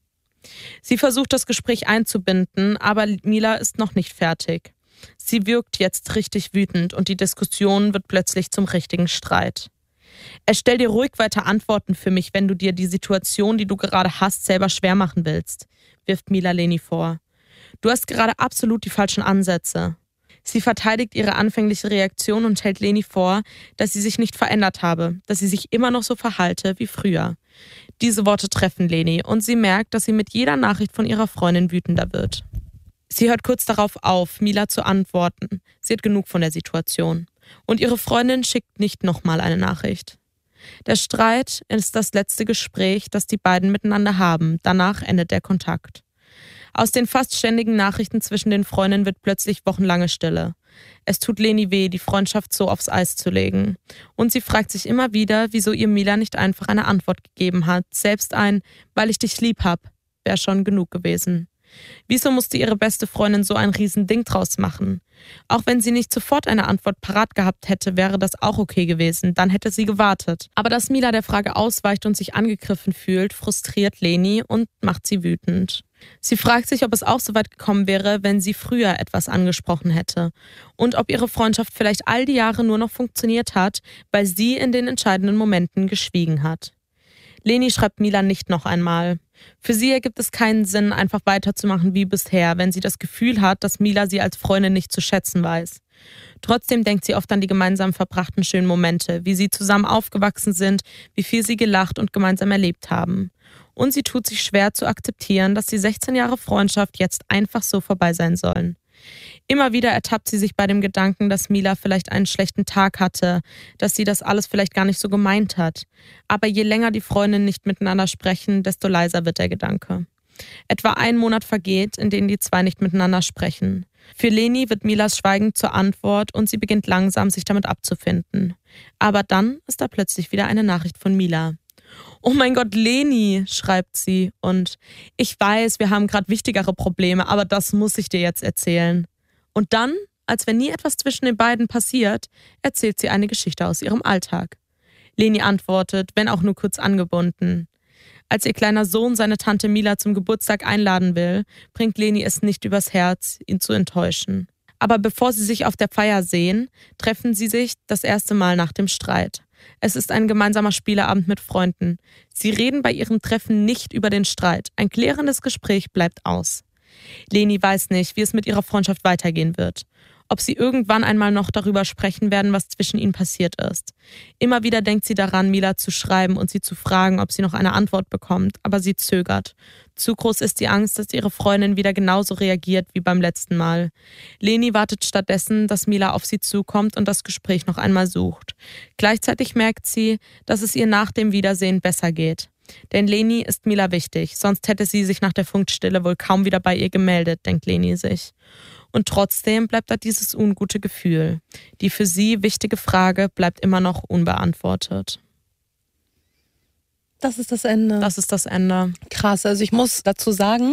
Sie versucht, das Gespräch einzubinden, aber Mila ist noch nicht fertig. Sie wirkt jetzt richtig wütend und die Diskussion wird plötzlich zum richtigen Streit. Erstell dir ruhig weiter Antworten für mich, wenn du dir die Situation, die du gerade hast, selber schwer machen willst, wirft Mila Leni vor. Du hast gerade absolut die falschen Ansätze. Sie verteidigt ihre anfängliche Reaktion und hält Leni vor, dass sie sich nicht verändert habe, dass sie sich immer noch so verhalte wie früher. Diese Worte treffen Leni und sie merkt, dass sie mit jeder Nachricht von ihrer Freundin wütender wird. Sie hört kurz darauf auf, Mila zu antworten. Sie hat genug von der Situation. Und ihre Freundin schickt nicht nochmal eine Nachricht. Der Streit ist das letzte Gespräch, das die beiden miteinander haben. Danach endet der Kontakt. Aus den fast ständigen Nachrichten zwischen den Freundinnen wird plötzlich wochenlange Stille. Es tut Leni weh, die Freundschaft so aufs Eis zu legen. Und sie fragt sich immer wieder, wieso ihr Mila nicht einfach eine Antwort gegeben hat. Selbst ein "Weil ich dich lieb hab" wäre schon genug gewesen. Wieso musste ihre beste Freundin so ein Riesending draus machen? Auch wenn sie nicht sofort eine Antwort parat gehabt hätte, wäre das auch okay gewesen. Dann hätte sie gewartet. Aber dass Mila der Frage ausweicht und sich angegriffen fühlt, frustriert Leni und macht sie wütend. Sie fragt sich, ob es auch so weit gekommen wäre, wenn sie früher etwas angesprochen hätte. Und ob ihre Freundschaft vielleicht all die Jahre nur noch funktioniert hat, weil sie in den entscheidenden Momenten geschwiegen hat. Leni schreibt Mila nicht noch einmal. Für sie ergibt es keinen Sinn, einfach weiterzumachen wie bisher, wenn sie das Gefühl hat, dass Mila sie als Freundin nicht zu schätzen weiß. Trotzdem denkt sie oft an die gemeinsam verbrachten schönen Momente, wie sie zusammen aufgewachsen sind, wie viel sie gelacht und gemeinsam erlebt haben. Und sie tut sich schwer zu akzeptieren, dass die 16 Jahre Freundschaft jetzt einfach so vorbei sein sollen. Immer wieder ertappt sie sich bei dem Gedanken, dass Mila vielleicht einen schlechten Tag hatte, dass sie das alles vielleicht gar nicht so gemeint hat. Aber je länger die Freundinnen nicht miteinander sprechen, desto leiser wird der Gedanke. Etwa 1 Monat vergeht, in dem die zwei nicht miteinander sprechen. Für Leni wird Milas Schweigen zur Antwort und sie beginnt langsam, sich damit abzufinden. Aber dann ist da plötzlich wieder eine Nachricht von Mila. Oh mein Gott, Leni, schreibt sie. Und ich weiß, wir haben gerade wichtigere Probleme, aber das muss ich dir jetzt erzählen. Und dann, als wenn nie etwas zwischen den beiden passiert, erzählt sie eine Geschichte aus ihrem Alltag. Leni antwortet, wenn auch nur kurz angebunden. Als ihr kleiner Sohn seine Tante Mila zum Geburtstag einladen will, bringt Leni es nicht übers Herz, ihn zu enttäuschen. Aber bevor sie sich auf der Feier sehen, treffen sie sich das erste Mal nach dem Streit. Es ist ein gemeinsamer Spieleabend mit Freunden. Sie reden bei ihrem Treffen nicht über den Streit. Ein klärendes Gespräch bleibt aus. Leni weiß nicht, wie es mit ihrer Freundschaft weitergehen wird. Ob sie irgendwann einmal noch darüber sprechen werden, was zwischen ihnen passiert ist. Immer wieder denkt sie daran, Mila zu schreiben und sie zu fragen, ob sie noch eine Antwort bekommt, aber sie zögert. Zu groß ist die Angst, dass ihre Freundin wieder genauso reagiert wie beim letzten Mal. Leni wartet stattdessen, dass Mila auf sie zukommt und das Gespräch noch einmal sucht. Gleichzeitig merkt sie, dass es ihr nach dem Wiedersehen besser geht. Denn Leni ist Mila wichtig, sonst hätte sie sich nach der Funkstille wohl kaum wieder bei ihr gemeldet, denkt Leni sich. Und trotzdem bleibt da dieses ungute Gefühl. Die für sie wichtige Frage bleibt immer noch unbeantwortet. Das ist das Ende. Das ist das Ende. Krass, also ich muss dazu sagen,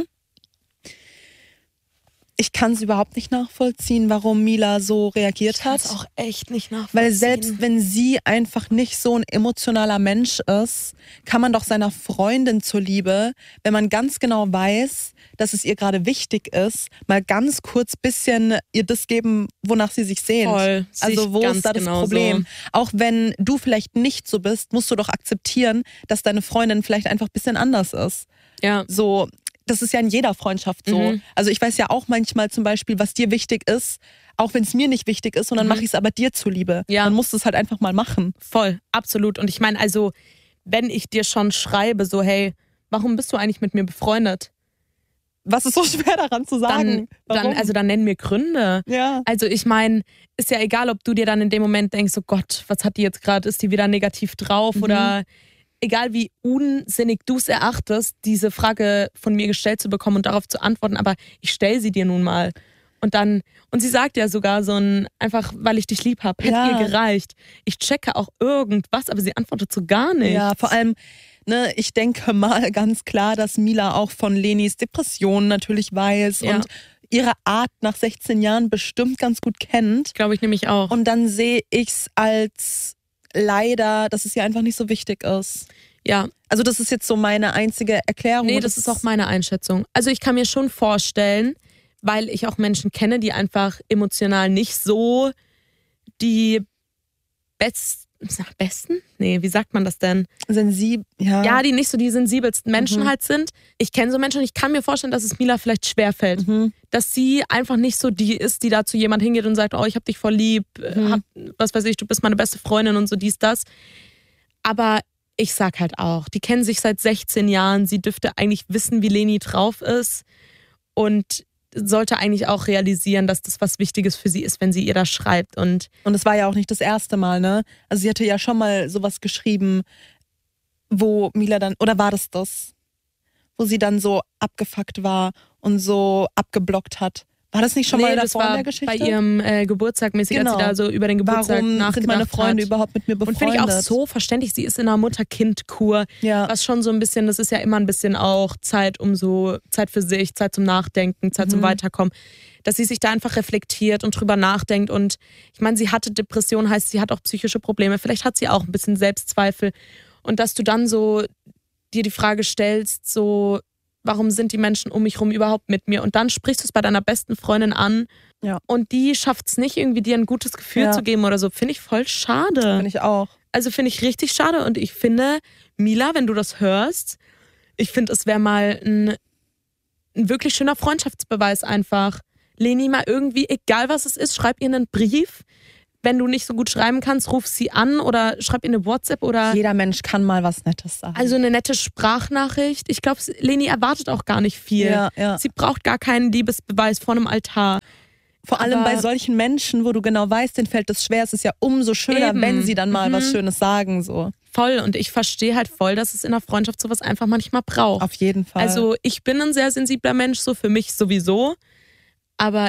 ich kann es überhaupt nicht nachvollziehen, warum Mila so reagiert hat. Ich kann es auch echt nicht nachvollziehen. Weil selbst wenn sie einfach nicht so ein emotionaler Mensch ist, kann man doch seiner Freundin zuliebe, wenn man ganz genau weiß, dass es ihr gerade wichtig ist, mal ganz kurz bisschen ihr das geben, wonach sie sich sehnt. Voll. Also wo ist da das Problem? So. Auch wenn du vielleicht nicht so bist, musst du doch akzeptieren, dass deine Freundin vielleicht einfach ein bisschen anders ist. Ja. So, das ist ja in jeder Freundschaft so. Mhm. Also ich weiß ja auch manchmal zum Beispiel, was dir wichtig ist, auch wenn es mir nicht wichtig ist, und dann mache ich es aber dir zuliebe. Ja. Dann musst du es halt einfach mal machen. Voll, absolut. Und ich meine, also, wenn ich dir schon schreibe, so, hey, warum bist du eigentlich mit mir befreundet? Was ist so schwer daran zu sagen? Dann nenn mir Gründe. Ja. Also ich meine, ist ja egal, ob du dir dann in dem Moment denkst, oh Gott, was hat die jetzt gerade, ist die wieder negativ drauf oder egal wie unsinnig du es erachtest, diese Frage von mir gestellt zu bekommen und darauf zu antworten, aber ich stelle sie dir nun mal. Und sie sagt ja sogar so einfach, weil ich dich lieb habe, hätte ihr gereicht. Ich checke auch irgendwas, aber sie antwortet so gar nicht. Ja, vor allem, ich denke mal ganz klar, dass Mila auch von Lenis Depressionen natürlich weiß und ihre Art nach 16 Jahren bestimmt ganz gut kennt. Glaube ich nämlich auch. Und dann sehe ich es als leider, dass es ihr einfach nicht so wichtig ist. Ja. Also das ist jetzt so meine einzige Erklärung. Nee, das ist auch meine Einschätzung. Also ich kann mir schon vorstellen, weil ich auch Menschen kenne, die einfach emotional nicht so die besten? Nee, wie sagt man das denn? Ja, die nicht so die sensibelsten Menschen halt sind. Ich kenne so Menschen und ich kann mir vorstellen, dass es Mila vielleicht schwerfällt. Dass sie einfach nicht so die ist, die da zu jemand hingeht und sagt, oh, ich hab dich voll lieb, was weiß ich, du bist meine beste Freundin und so dies, das. Aber ich sag halt auch, die kennen sich seit 16 Jahren, sie dürfte eigentlich wissen, wie Leni drauf ist und sollte eigentlich auch realisieren, dass das was Wichtiges für sie ist, wenn sie ihr da schreibt. Und es war ja auch nicht das erste Mal, ne? Also sie hatte ja schon mal sowas geschrieben, wo Mila dann, oder war das? Wo sie dann so abgefuckt war und so abgeblockt hat. War das nicht schon mal davor in der Geschichte? Bei ihrem Geburtstag mäßig, als sie da so über den Geburtstag nachgedacht hat. Warum sind meine Freunde überhaupt mit mir befreundet? Und finde ich auch so verständlich, sie ist in einer Mutter-Kind-Kur, was schon so ein bisschen, das ist ja immer ein bisschen auch Zeit für sich, Zeit zum Nachdenken, Zeit zum Weiterkommen, dass sie sich da einfach reflektiert und drüber nachdenkt und ich meine, sie hatte Depression, heißt, sie hat auch psychische Probleme, vielleicht hat sie auch ein bisschen Selbstzweifel und dass du dann so dir die Frage stellst, so warum sind die Menschen um mich rum überhaupt mit mir? Und dann sprichst du es bei deiner besten Freundin an und die schafft es nicht, irgendwie dir ein gutes Gefühl zu geben oder so. Finde ich voll schade. Finde ich auch. Also finde ich richtig schade und ich finde, Mila, wenn du das hörst, ich finde, es wäre mal ein wirklich schöner Freundschaftsbeweis einfach. Leni mal irgendwie, egal was es ist, schreib ihr einen Brief. Wenn du nicht so gut schreiben kannst, ruf sie an oder schreib ihr eine WhatsApp oder... Jeder Mensch kann mal was Nettes sagen. Also eine nette Sprachnachricht. Ich glaube, Leni erwartet auch gar nicht viel. Ja. Sie braucht gar keinen Liebesbeweis vor einem Altar. Vor allem bei solchen Menschen, wo du genau weißt, denen fällt das schwer, es ist ja umso schöner, wenn sie dann mal was Schönes sagen. So. Voll, und ich verstehe halt voll, dass es in der Freundschaft sowas einfach manchmal braucht. Auf jeden Fall. Also ich bin ein sehr sensibler Mensch, so für mich sowieso. Aber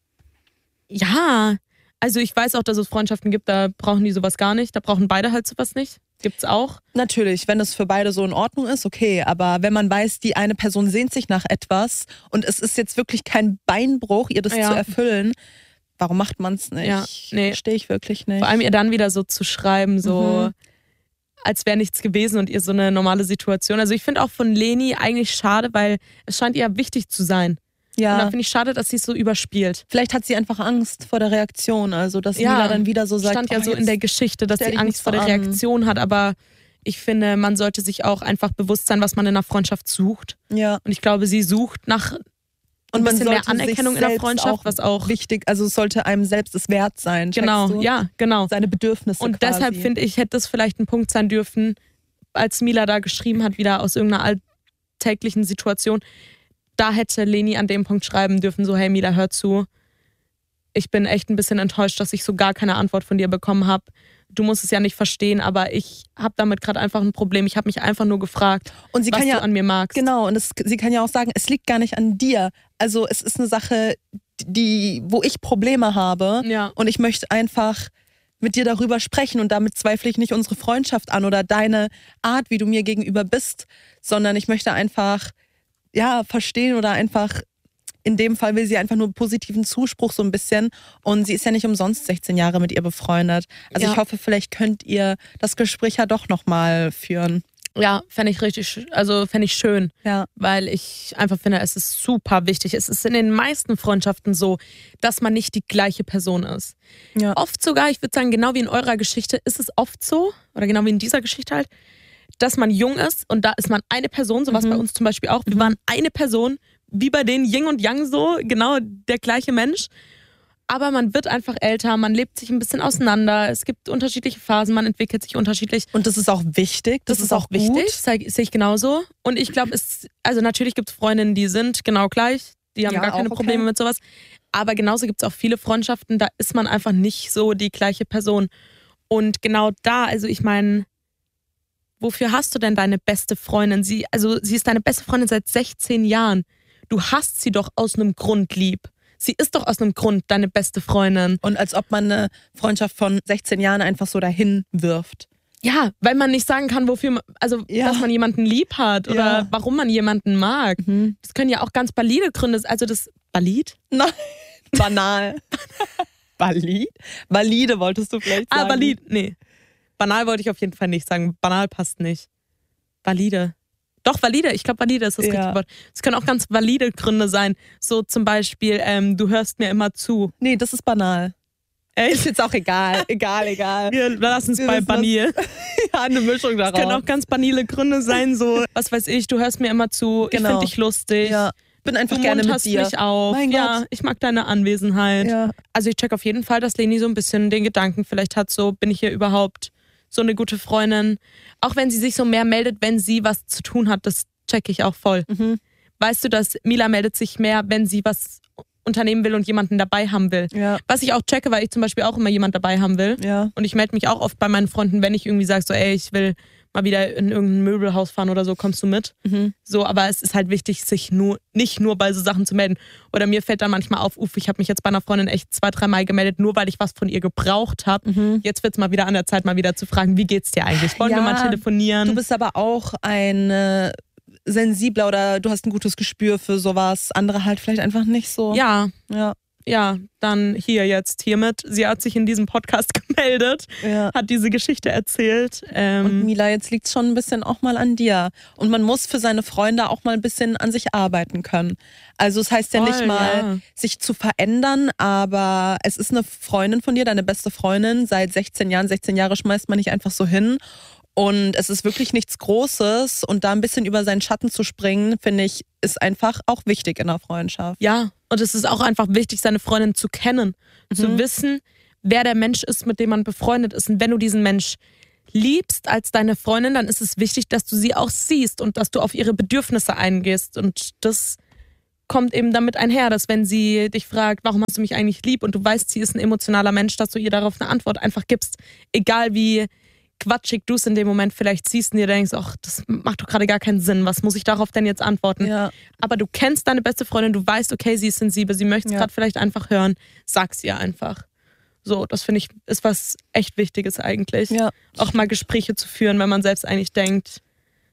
also ich weiß auch, dass es Freundschaften gibt, da brauchen die sowas gar nicht. Da brauchen beide halt sowas nicht. Gibt's auch. Natürlich, wenn es für beide so in Ordnung ist, okay. Aber wenn man weiß, die eine Person sehnt sich nach etwas und es ist jetzt wirklich kein Beinbruch, ihr das zu erfüllen, warum macht man es nicht? Ja, nee. Verstehe ich wirklich nicht. Vor allem ihr dann wieder so zu schreiben, so als wäre nichts gewesen und ihr so eine normale Situation. Also ich finde auch von Leni eigentlich schade, weil es scheint ihr wichtig zu sein. Ja. Und dann finde ich schade, dass sie es so überspielt. Vielleicht hat sie einfach Angst vor der Reaktion, also dass Mila dann wieder so sagt, stand ja so in der Geschichte, dass sie Angst vor der Reaktion hat, aber ich finde, man sollte sich auch einfach bewusst sein, was man in einer Freundschaft sucht. Ja. Und ich glaube, sie sucht nach ein bisschen mehr Anerkennung in der Freundschaft, was auch wichtig, also es sollte einem selbst es wert sein. Genau, du? ja, genau. Seine Bedürfnisse und quasi. Deshalb finde ich, hätte das vielleicht ein Punkt sein dürfen, als Mila da geschrieben hat, wieder aus irgendeiner alltäglichen Situation. Da hätte Leni an dem Punkt schreiben dürfen, so hey Mila, hör zu. Ich bin echt ein bisschen enttäuscht, dass ich so gar keine Antwort von dir bekommen habe. Du musst es ja nicht verstehen, aber ich habe damit gerade einfach ein Problem. Ich habe mich einfach nur gefragt, und sie was kann du an mir magst. Genau, und sie kann ja auch sagen, es liegt gar nicht an dir. Also es ist eine Sache, wo ich Probleme habe und ich möchte einfach mit dir darüber sprechen und damit zweifle ich nicht unsere Freundschaft an oder deine Art, wie du mir gegenüber bist, sondern ich möchte einfach verstehen oder einfach, in dem Fall will sie einfach nur positiven Zuspruch so ein bisschen und sie ist ja nicht umsonst 16 Jahre mit ihr befreundet. Also ich hoffe, vielleicht könnt ihr das Gespräch ja doch nochmal führen. Ja, fände ich schön, weil ich einfach finde, es ist super wichtig. Es ist in den meisten Freundschaften so, dass man nicht die gleiche Person ist. Ja. Oft sogar, ich würde sagen, genau wie in eurer Geschichte ist es oft so, oder genau wie in dieser Geschichte halt, dass man jung ist und da ist man eine Person, sowas bei uns zum Beispiel auch. Wir waren eine Person, wie bei denen Yin und Yang so, genau der gleiche Mensch. Aber man wird einfach älter, man lebt sich ein bisschen auseinander, es gibt unterschiedliche Phasen, man entwickelt sich unterschiedlich. Und das ist auch wichtig. Das ist auch wichtig, sehe ich genauso. Und ich glaube, also natürlich gibt es Freundinnen, die sind genau gleich, die haben gar keine Probleme mit sowas. Aber genauso gibt es auch viele Freundschaften, da ist man einfach nicht so die gleiche Person. Und genau da, also ich meine, wofür hast du denn deine beste Freundin? Sie ist deine beste Freundin seit 16 Jahren. Du hast sie doch aus einem Grund lieb. Sie ist doch aus einem Grund deine beste Freundin. Und als ob man eine Freundschaft von 16 Jahren einfach so dahin wirft. Ja, weil man nicht sagen kann, wofür dass man jemanden lieb hat oder warum man jemanden mag. Das können ja auch ganz valide Gründe sein. Also das valid? Nein, banal. Valid? Valide wolltest du vielleicht sagen. Valid, nee. Banal wollte ich auf jeden Fall nicht sagen. Banal passt nicht. Valide. Doch, valide. Ich glaube, valide ist das richtige Wort. Es können auch ganz valide Gründe sein. So zum Beispiel, du hörst mir immer zu. Nee, das ist banal. Ist jetzt auch egal. egal. Wir lassen es bei banal. Eine Mischung daraus. Es können auch ganz banale Gründe sein, so, was weiß ich, du hörst mir immer zu, ich finde dich lustig. Ja. Bin einfach gerne mit dir. Mich auf. Mein Gott. Ich mag deine Anwesenheit. Ja. Also ich check auf jeden Fall, dass Leni so ein bisschen den Gedanken vielleicht hat, so bin ich hier überhaupt so eine gute Freundin. Auch wenn sie sich so mehr meldet, wenn sie was zu tun hat, das check ich auch voll. Weißt du, dass Mila meldet sich mehr, wenn sie was unternehmen will und jemanden dabei haben will. Ja. Was ich auch checke, weil ich zum Beispiel auch immer jemanden dabei haben will. Ja. Und ich melde mich auch oft bei meinen Freunden, wenn ich irgendwie sage, so ey, ich will mal wieder in irgendein Möbelhaus fahren oder so, kommst du mit? So, aber es ist halt wichtig, sich nicht nur bei so Sachen zu melden. Oder mir fällt dann manchmal auf, ich habe mich jetzt bei einer Freundin echt 2-3 Mal gemeldet, nur weil ich was von ihr gebraucht habe. Jetzt wird es mal wieder an der Zeit, mal wieder zu fragen, wie geht's dir eigentlich? Wollen wir mal telefonieren? Du bist aber auch ein sensibler oder du hast ein gutes Gespür für sowas. Andere halt vielleicht einfach nicht so. Ja, dann hiermit. Sie hat sich in diesem Podcast gemeldet, hat diese Geschichte erzählt. Und Mila, jetzt liegt es schon ein bisschen auch mal an dir. Und man muss für seine Freunde auch mal ein bisschen an sich arbeiten können. Also es heißt ja nicht mal, sich zu verändern, aber es ist eine Freundin von dir, deine beste Freundin, seit 16 Jahren. 16 Jahre schmeißt man nicht einfach so hin. Und es ist wirklich nichts Großes und da ein bisschen über seinen Schatten zu springen, finde ich, ist einfach auch wichtig in der Freundschaft. Ja, und es ist auch einfach wichtig, seine Freundin zu kennen, zu wissen, wer der Mensch ist, mit dem man befreundet ist. Und wenn du diesen Mensch liebst als deine Freundin, dann ist es wichtig, dass du sie auch siehst und dass du auf ihre Bedürfnisse eingehst. Und das kommt eben damit einher, dass wenn sie dich fragt, warum hast du mich eigentlich lieb und du weißt, sie ist ein emotionaler Mensch, dass du ihr darauf eine Antwort einfach gibst. Egal wie quatschig du es in dem Moment vielleicht siehst und dir denkst, ach, das macht doch gerade gar keinen Sinn, was muss ich darauf denn jetzt antworten? Ja. Aber du kennst deine beste Freundin, du weißt, okay, sie ist sensibel, sie möchte es gerade vielleicht einfach hören, sag's ihr einfach. So, das finde ich, ist was echt Wichtiges eigentlich. Ja. Auch mal Gespräche zu führen, wenn man selbst eigentlich denkt,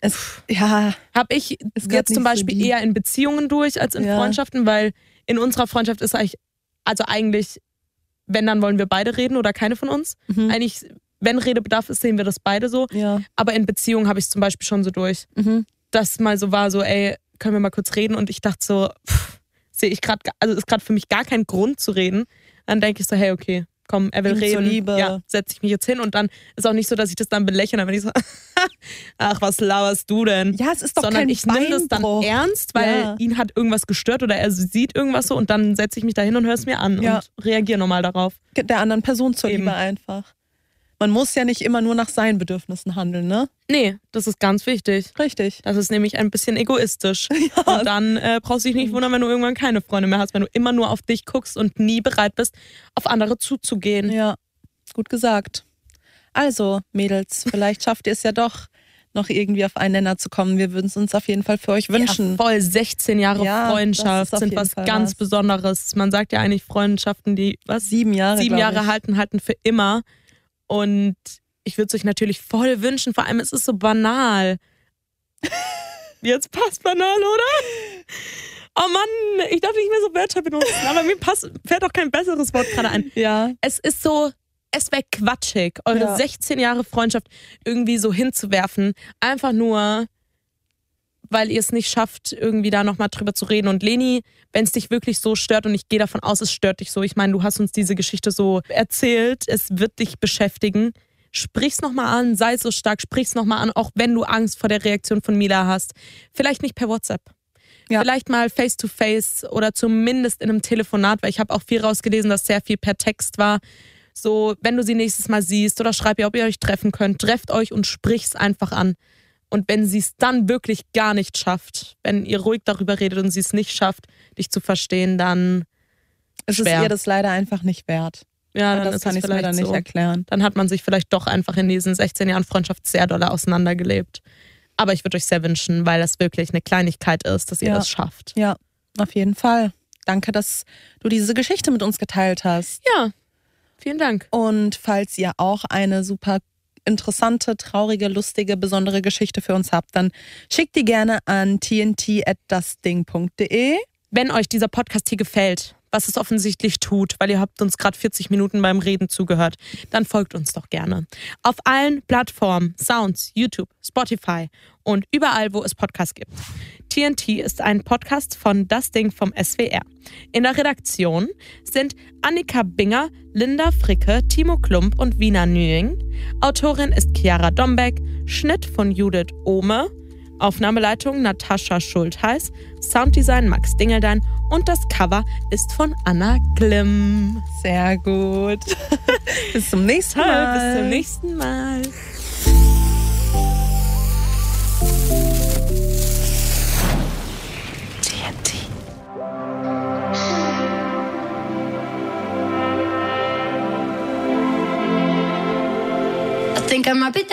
habe ich jetzt zum Beispiel eher in Beziehungen durch als in Freundschaften, weil in unserer Freundschaft ist eigentlich, wenn, dann wollen wir beide reden oder keine von uns. Eigentlich, wenn Redebedarf ist, sehen wir das beide so. Ja. Aber in Beziehungen habe ich es zum Beispiel schon so durch, dass mal so war, so, ey, können wir mal kurz reden? Und ich dachte so, sehe ich gerade, also ist gerade für mich gar kein Grund zu reden. Dann denke ich so, hey, okay, komm, er will reden. Zur Liebe. Ja, setze ich mich jetzt hin und dann ist auch nicht so, dass ich das dann belächle, dann bin ich so, ach, was laberst du denn? Ja, es ist doch sondern kein ich nehme das dann ernst, weil ihn hat irgendwas gestört oder er sieht irgendwas so und dann setze ich mich da hin und höre es mir an und reagiere nochmal darauf. Der anderen Person zur Liebe einfach. Man muss ja nicht immer nur nach seinen Bedürfnissen handeln, ne? Nee, das ist ganz wichtig. Richtig. Das ist nämlich ein bisschen egoistisch. Ja. Und dann brauchst du dich nicht wundern, wenn du irgendwann keine Freunde mehr hast, wenn du immer nur auf dich guckst und nie bereit bist, auf andere zuzugehen. Ja, gut gesagt. Also, Mädels, vielleicht schafft ihr es ja doch, noch irgendwie auf einen Nenner zu kommen. Wir würden es uns auf jeden Fall für euch wünschen. Ja, voll 16 Jahre Freundschaft sind was ganz Besonderes. Man sagt ja eigentlich Freundschaften, die 7 Jahre halten für immer. Und ich würde es euch natürlich voll wünschen, vor allem es ist so banal. Jetzt passt banal, oder? Oh Mann, ich darf nicht mehr so Wörter benutzen, aber mir fällt auch kein besseres Wort gerade ein. Ja. Es ist so, es wäre quatschig, eure 16 Jahre Freundschaft irgendwie so hinzuwerfen. Einfach nur, weil ihr es nicht schafft, irgendwie da nochmal drüber zu reden. Und Leni, wenn es dich wirklich so stört, und ich gehe davon aus, es stört dich so, ich meine, du hast uns diese Geschichte so erzählt, es wird dich beschäftigen, sprich's nochmal an, sei so stark, sprich's nochmal an, auch wenn du Angst vor der Reaktion von Mila hast. Vielleicht nicht per WhatsApp. Ja. Vielleicht mal face-to-face oder zumindest in einem Telefonat, weil ich habe auch viel rausgelesen, dass sehr viel per Text war. So, wenn du sie nächstes Mal siehst oder schreib ihr, ob ihr euch treffen könnt, trefft euch und sprich's einfach an. Und wenn sie es dann wirklich gar nicht schafft, wenn ihr ruhig darüber redet und sie es nicht schafft, dich zu verstehen, dann ist es ihr das leider einfach nicht wert. Ja, dann das ist kann ich mir dann nicht erklären. Dann hat man sich vielleicht doch einfach in diesen 16 Jahren Freundschaft sehr doll auseinandergelebt. Aber ich würde euch sehr wünschen, weil das wirklich eine Kleinigkeit ist, dass ihr das schafft. Ja, auf jeden Fall. Danke, dass du diese Geschichte mit uns geteilt hast. Ja, vielen Dank. Und falls ihr auch eine super interessante, traurige, lustige, besondere Geschichte für uns habt, dann schickt die gerne an tnt@dasding.de. Wenn euch dieser Podcast hier gefällt, was es offensichtlich tut, weil ihr habt uns gerade 40 Minuten beim Reden zugehört, dann folgt uns doch gerne. Auf allen Plattformen, Sounds, YouTube, Spotify und überall, wo es Podcasts gibt. TNT ist ein Podcast von Das Ding vom SWR. In der Redaktion sind Annika Binger, Linda Fricke, Timo Klump und Wiener Nüing. Autorin ist Chiara Dombeck, Schnitt von Judith Ohme, Aufnahmeleitung Natascha Schultheiß, Sounddesign Max Dingeldein und das Cover ist von Anna Glimm. Sehr gut. Bis zum nächsten Mal. Bis zum nächsten Mal. TNT. I think I might be